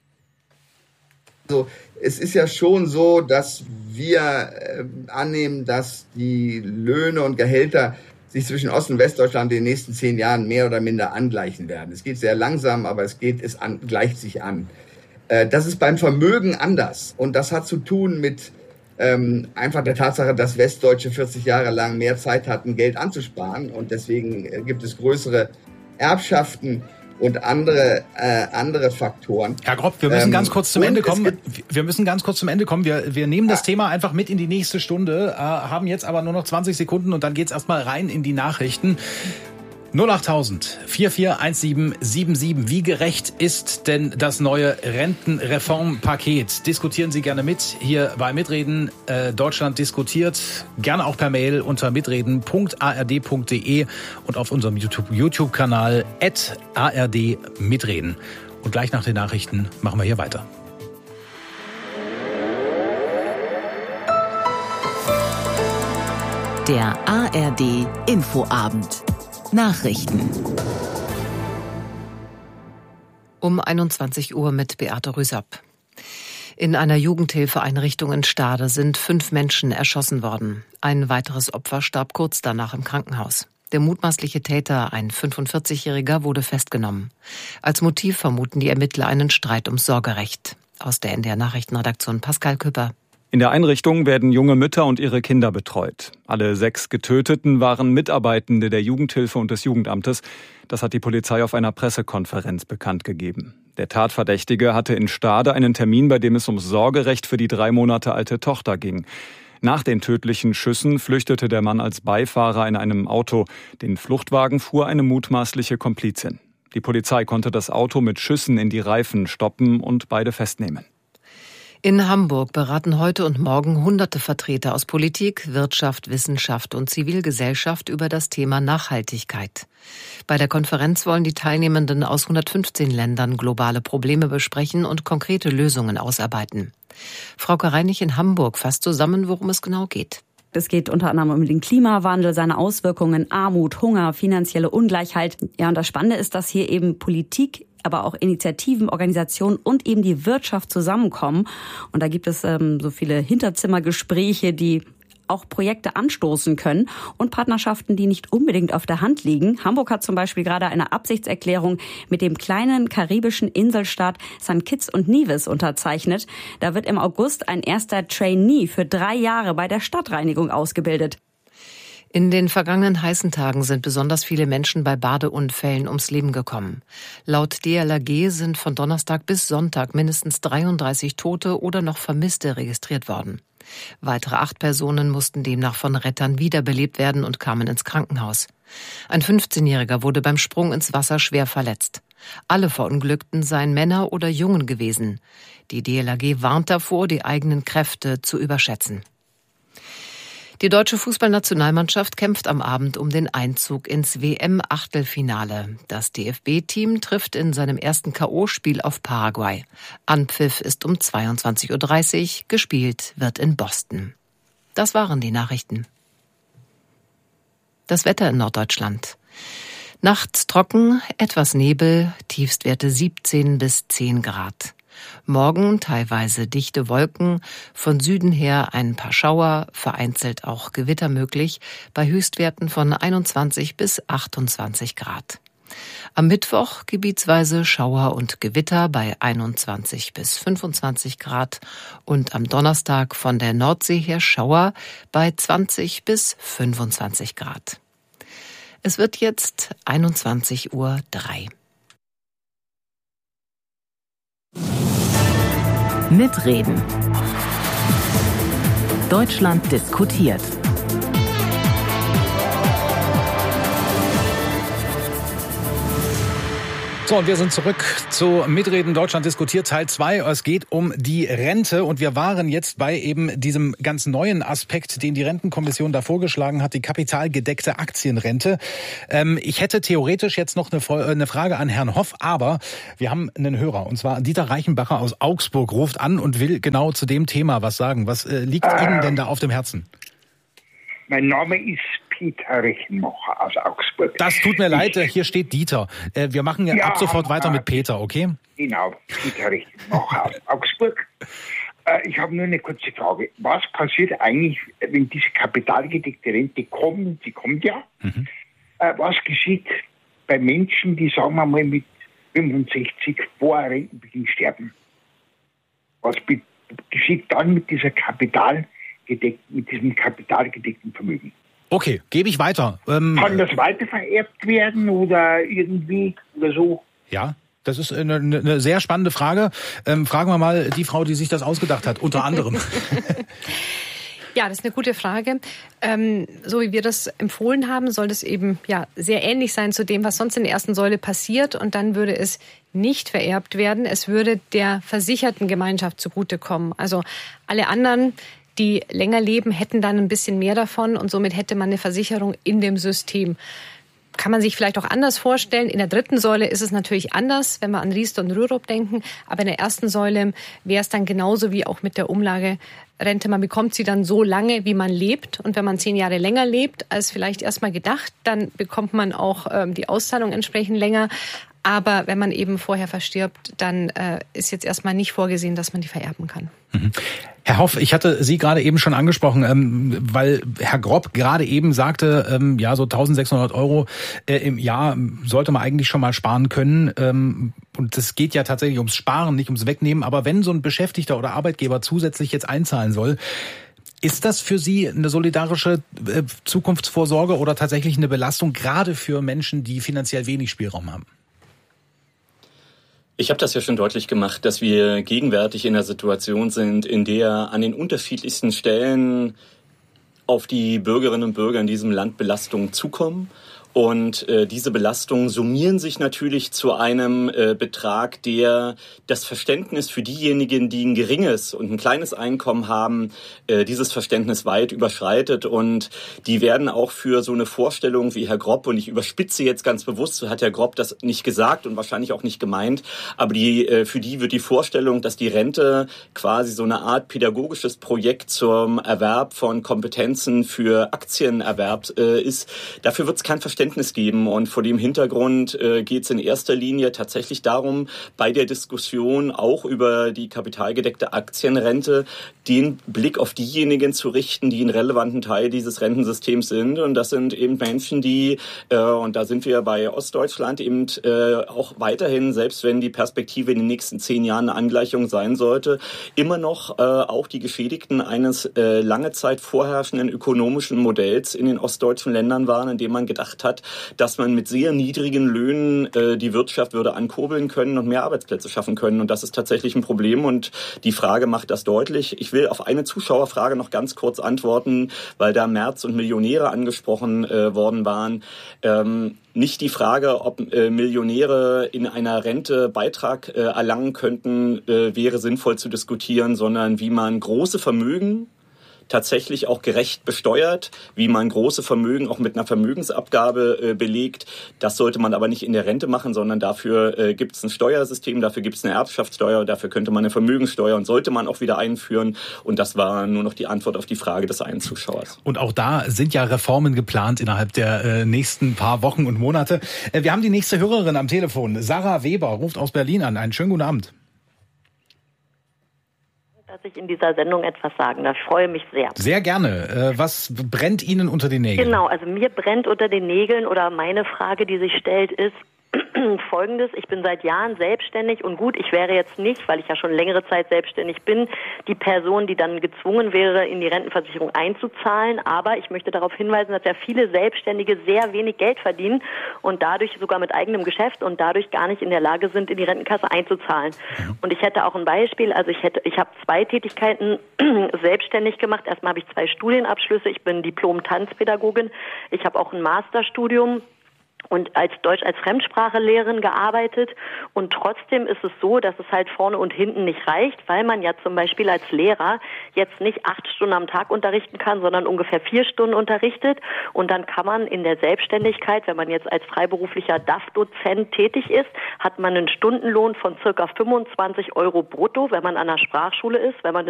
Also es ist ja schon so, dass wir äh, annehmen, dass die Löhne und Gehälter sich zwischen Ost- und Westdeutschland in den nächsten zehn Jahren mehr oder minder angleichen werden. Es geht sehr langsam, aber es geht, es an, gleicht sich an. Äh, das ist beim Vermögen anders. Und das hat zu tun mit ähm, einfach der Tatsache, dass Westdeutsche vierzig Jahre lang mehr Zeit hatten, Geld anzusparen. Und deswegen äh, gibt es größere Erbschaften und andere äh, andere Faktoren. Herr Gropp, wir müssen ähm, ganz kurz zum Ende kommen. Wir müssen ganz kurz zum Ende kommen. Wir, wir nehmen das ja. Thema einfach mit in die nächste Stunde, äh, haben jetzt aber nur noch zwanzig Sekunden und dann geht's erstmal rein in die Nachrichten. null achttausend vier vier eins sieben sieben sieben. Wie gerecht ist denn das neue Rentenreformpaket? Diskutieren Sie gerne mit hier bei Mitreden. Äh, Deutschland diskutiert. Gerne auch per Mail unter mitreden punkt a r d punkt d e und auf unserem YouTube, YouTube-Kanal at a r d mitreden. Und gleich nach den Nachrichten machen wir hier weiter. Der A R D Infoabend. Nachrichten. Um einundzwanzig Uhr mit Beate Rüsapp. In einer Jugendhilfeeinrichtung in Stade sind fünf Menschen erschossen worden. Ein weiteres Opfer starb kurz danach im Krankenhaus. Der mutmaßliche Täter, ein fünfundvierzigjähriger, wurde festgenommen. Als Motiv vermuten die Ermittler einen Streit ums Sorgerecht. Aus der N D R-Nachrichtenredaktion Pascal Küpper. In der Einrichtung werden junge Mütter und ihre Kinder betreut. Alle sechs Getöteten waren Mitarbeitende der Jugendhilfe und des Jugendamtes. Das hat die Polizei auf einer Pressekonferenz bekannt gegeben. Der Tatverdächtige hatte in Stade einen Termin, bei dem es ums Sorgerecht für die drei Monate alte Tochter ging. Nach den tödlichen Schüssen flüchtete der Mann als Beifahrer in einem Auto. Den Fluchtwagen fuhr eine mutmaßliche Komplizin. Die Polizei konnte das Auto mit Schüssen in die Reifen stoppen und beide festnehmen. In Hamburg beraten heute und morgen hunderte Vertreter aus Politik, Wirtschaft, Wissenschaft und Zivilgesellschaft über das Thema Nachhaltigkeit. Bei der Konferenz wollen die Teilnehmenden aus hundertfünfzehn Ländern globale Probleme besprechen und konkrete Lösungen ausarbeiten. Frauke Reinig in Hamburg fasst zusammen, worum es genau geht. Es geht unter anderem um den Klimawandel, seine Auswirkungen, Armut, Hunger, finanzielle Ungleichheit. Ja, und das Spannende ist, dass hier eben Politik, aber auch Initiativen, Organisationen und eben die Wirtschaft zusammenkommen. Und da gibt es ähm, so viele Hinterzimmergespräche, die auch Projekte anstoßen können und Partnerschaften, die nicht unbedingt auf der Hand liegen. Hamburg hat zum Beispiel gerade eine Absichtserklärung mit dem kleinen karibischen Inselstaat Sankt Kitts und Nevis unterzeichnet. Da wird im August ein erster Trainee für drei Jahre bei der Stadtreinigung ausgebildet. In den vergangenen heißen Tagen sind besonders viele Menschen bei Badeunfällen ums Leben gekommen. Laut D L R G sind von Donnerstag bis Sonntag mindestens dreiunddreißig Tote oder noch Vermisste registriert worden. Weitere acht Personen mussten demnach von Rettern wiederbelebt werden und kamen ins Krankenhaus. Ein fünfzehnjähriger wurde beim Sprung ins Wasser schwer verletzt. Alle Verunglückten seien Männer oder Jungen gewesen. Die D L R G warnt davor, die eigenen Kräfte zu überschätzen. Die deutsche Fußballnationalmannschaft kämpft am Abend um den Einzug ins W M-Achtelfinale. Das D F B-Team trifft in seinem ersten K O-Spiel auf Paraguay. Anpfiff ist um zweiundzwanzig Uhr dreißig, gespielt wird in Boston. Das waren die Nachrichten. Das Wetter in Norddeutschland. Nachts trocken, etwas Nebel, Tiefstwerte siebzehn bis zehn Grad. Morgen teilweise dichte Wolken, von Süden her ein paar Schauer, vereinzelt auch Gewitter möglich, bei Höchstwerten von einundzwanzig bis achtundzwanzig Grad. Am Mittwoch gebietsweise Schauer und Gewitter bei einundzwanzig bis fünfundzwanzig Grad und am Donnerstag von der Nordsee her Schauer bei zwanzig bis fünfundzwanzig Grad. Es wird jetzt einundzwanzig Uhr drei. Mitreden. Deutschland diskutiert. So, und wir sind zurück zu Mitreden Deutschland diskutiert, Teil zwei. Es geht um die Rente und wir waren jetzt bei eben diesem ganz neuen Aspekt, den die Rentenkommission da vorgeschlagen hat, die kapitalgedeckte Aktienrente. Ähm, ich hätte theoretisch jetzt noch eine, eine Frage an Herrn Hoff, aber wir haben einen Hörer, und zwar Dieter Reichenbacher aus Augsburg ruft an und will genau zu dem Thema was sagen. Was äh, liegt äh, Ihnen denn da auf dem Herzen? Mein Name ist Peter Reichenbacher aus Augsburg. Das tut mir leid, hier steht Dieter. Wir machen ja, ja ab sofort weiter mit Peter, okay? Genau, Peter Reichenbacher aus Augsburg. Ich habe nur eine kurze Frage. Was passiert eigentlich, wenn diese kapitalgedeckte Rente kommt? Sie kommt ja. Mhm. Was geschieht bei Menschen, die, sagen wir mal, mit fünfundsechzig vor Rentenbeginn sterben? Was geschieht dann mit dieser Kapital Gedeckt, mit diesem kapitalgedeckten Vermögen? Okay, gebe ich weiter. Ähm, Kann das weiter vererbt werden oder irgendwie oder so? Ja, das ist eine, eine sehr spannende Frage. Ähm, fragen wir mal die Frau, die sich das ausgedacht hat, unter anderem. Ja, das ist eine gute Frage. Ähm, so wie wir das empfohlen haben, soll das eben ja sehr ähnlich sein zu dem, was sonst in der ersten Säule passiert. Und dann würde es nicht vererbt werden. Es würde der versicherten Gemeinschaft zugutekommen. Also alle anderen, die länger leben, hätten dann ein bisschen mehr davon und somit hätte man eine Versicherung in dem System. Kann man sich vielleicht auch anders vorstellen. In der dritten Säule ist es natürlich anders, wenn wir an Riester und Rürup denken. Aber in der ersten Säule wäre es dann genauso wie auch mit der Umlagerente. Man bekommt sie dann so lange, wie man lebt. Und wenn man zehn Jahre länger lebt, als vielleicht erstmal gedacht, dann bekommt man auch ähm, die Auszahlung entsprechend länger. Aber wenn man eben vorher verstirbt, dann äh, ist jetzt erstmal nicht vorgesehen, dass man die vererben kann. Mhm. Herr Hoff, ich hatte Sie gerade eben schon angesprochen, ähm, weil Herr Grob gerade eben sagte, ähm, ja, so eintausendsechshundert Euro äh, im Jahr sollte man eigentlich schon mal sparen können. Ähm, und es geht ja tatsächlich ums Sparen, nicht ums Wegnehmen. Aber wenn so ein Beschäftigter oder Arbeitgeber zusätzlich jetzt einzahlen soll, ist das für Sie eine solidarische äh, Zukunftsvorsorge oder tatsächlich eine Belastung, gerade für Menschen, die finanziell wenig Spielraum haben? Ich habe das ja schon deutlich gemacht, dass wir gegenwärtig in einer Situation sind, in der an den unterschiedlichsten Stellen auf die Bürgerinnen und Bürger in diesem Land Belastungen zukommen. Und äh, diese Belastungen summieren sich natürlich zu einem äh, Betrag, der das Verständnis für diejenigen, die ein geringes und ein kleines Einkommen haben, äh, dieses Verständnis weit überschreitet. Und die werden auch für so eine Vorstellung wie Herr Grob, und ich überspitze jetzt ganz bewusst, so hat Herr Grob das nicht gesagt und wahrscheinlich auch nicht gemeint, aber die äh, für die wird die Vorstellung, dass die Rente quasi so eine Art pädagogisches Projekt zum Erwerb von Kompetenzen für Aktienerwerb äh, ist, dafür wird es kein Verständnis geben. Und vor dem Hintergrund äh, geht es in erster Linie tatsächlich darum, bei der Diskussion auch über die kapitalgedeckte Aktienrente den Blick auf diejenigen zu richten, die einen relevanten Teil dieses Rentensystems sind. Und das sind eben Menschen, die, äh, und da sind wir bei Ostdeutschland eben äh, auch weiterhin, selbst wenn die Perspektive in den nächsten zehn Jahren eine Angleichung sein sollte, immer noch äh, auch die Geschädigten eines äh, lange Zeit vorherrschenden ökonomischen Modells in den ostdeutschen Ländern waren, in dem man gedacht hat, dass man mit sehr niedrigen Löhnen äh, die Wirtschaft würde ankurbeln können und mehr Arbeitsplätze schaffen können. Und das ist tatsächlich ein Problem. Und die Frage macht das deutlich. Ich will auf eine Zuschauerfrage noch ganz kurz antworten, weil da Merz und Millionäre angesprochen äh, worden waren. Ähm, nicht die Frage, ob äh, Millionäre in einer Rente Beitrag äh, erlangen könnten, äh, wäre sinnvoll zu diskutieren, sondern wie man große Vermögen tatsächlich auch gerecht besteuert, wie man große Vermögen auch mit einer Vermögensabgabe äh, belegt. Das sollte man aber nicht in der Rente machen, sondern dafür äh, gibt es ein Steuersystem, dafür gibt es eine Erbschaftssteuer, dafür könnte man eine Vermögenssteuer und sollte man auch wieder einführen. Und das war nur noch die Antwort auf die Frage des einen Zuschauers. Und auch da sind ja Reformen geplant innerhalb der äh, nächsten paar Wochen und Monate. Äh, wir haben die nächste Hörerin am Telefon. Sarah Weber ruft aus Berlin an. Einen schönen guten Abend. Dass ich in dieser Sendung etwas sagen darf. Ich freue mich sehr. Sehr gerne. Äh, was brennt Ihnen unter den Nägeln? Genau, also mir brennt unter den Nägeln oder meine Frage, die sich stellt, ist Folgendes. Ich bin seit Jahren selbstständig und gut, ich wäre jetzt nicht, weil ich ja schon längere Zeit selbstständig bin, die Person, die dann gezwungen wäre, in die Rentenversicherung einzuzahlen. Aber ich möchte darauf hinweisen, dass ja viele Selbstständige sehr wenig Geld verdienen und dadurch sogar mit eigenem Geschäft und dadurch gar nicht in der Lage sind, in die Rentenkasse einzuzahlen. Und ich hätte auch ein Beispiel. Also ich hätte, ich habe zwei Tätigkeiten selbstständig gemacht. Erstmal habe ich zwei Studienabschlüsse. Ich bin Diplom-Tanzpädagogin. Ich habe auch ein Masterstudium und als Deutsch als Fremdsprachelehrerin gearbeitet. Und trotzdem ist es so, dass es halt vorne und hinten nicht reicht, weil man ja zum Beispiel als Lehrer jetzt nicht acht Stunden am Tag unterrichten kann, sondern ungefähr vier Stunden unterrichtet. Und dann kann man in der Selbstständigkeit, wenn man jetzt als freiberuflicher D A F-Dozent tätig ist, hat man einen Stundenlohn von circa fünfundzwanzig Euro brutto, wenn man an der Sprachschule ist. Wenn man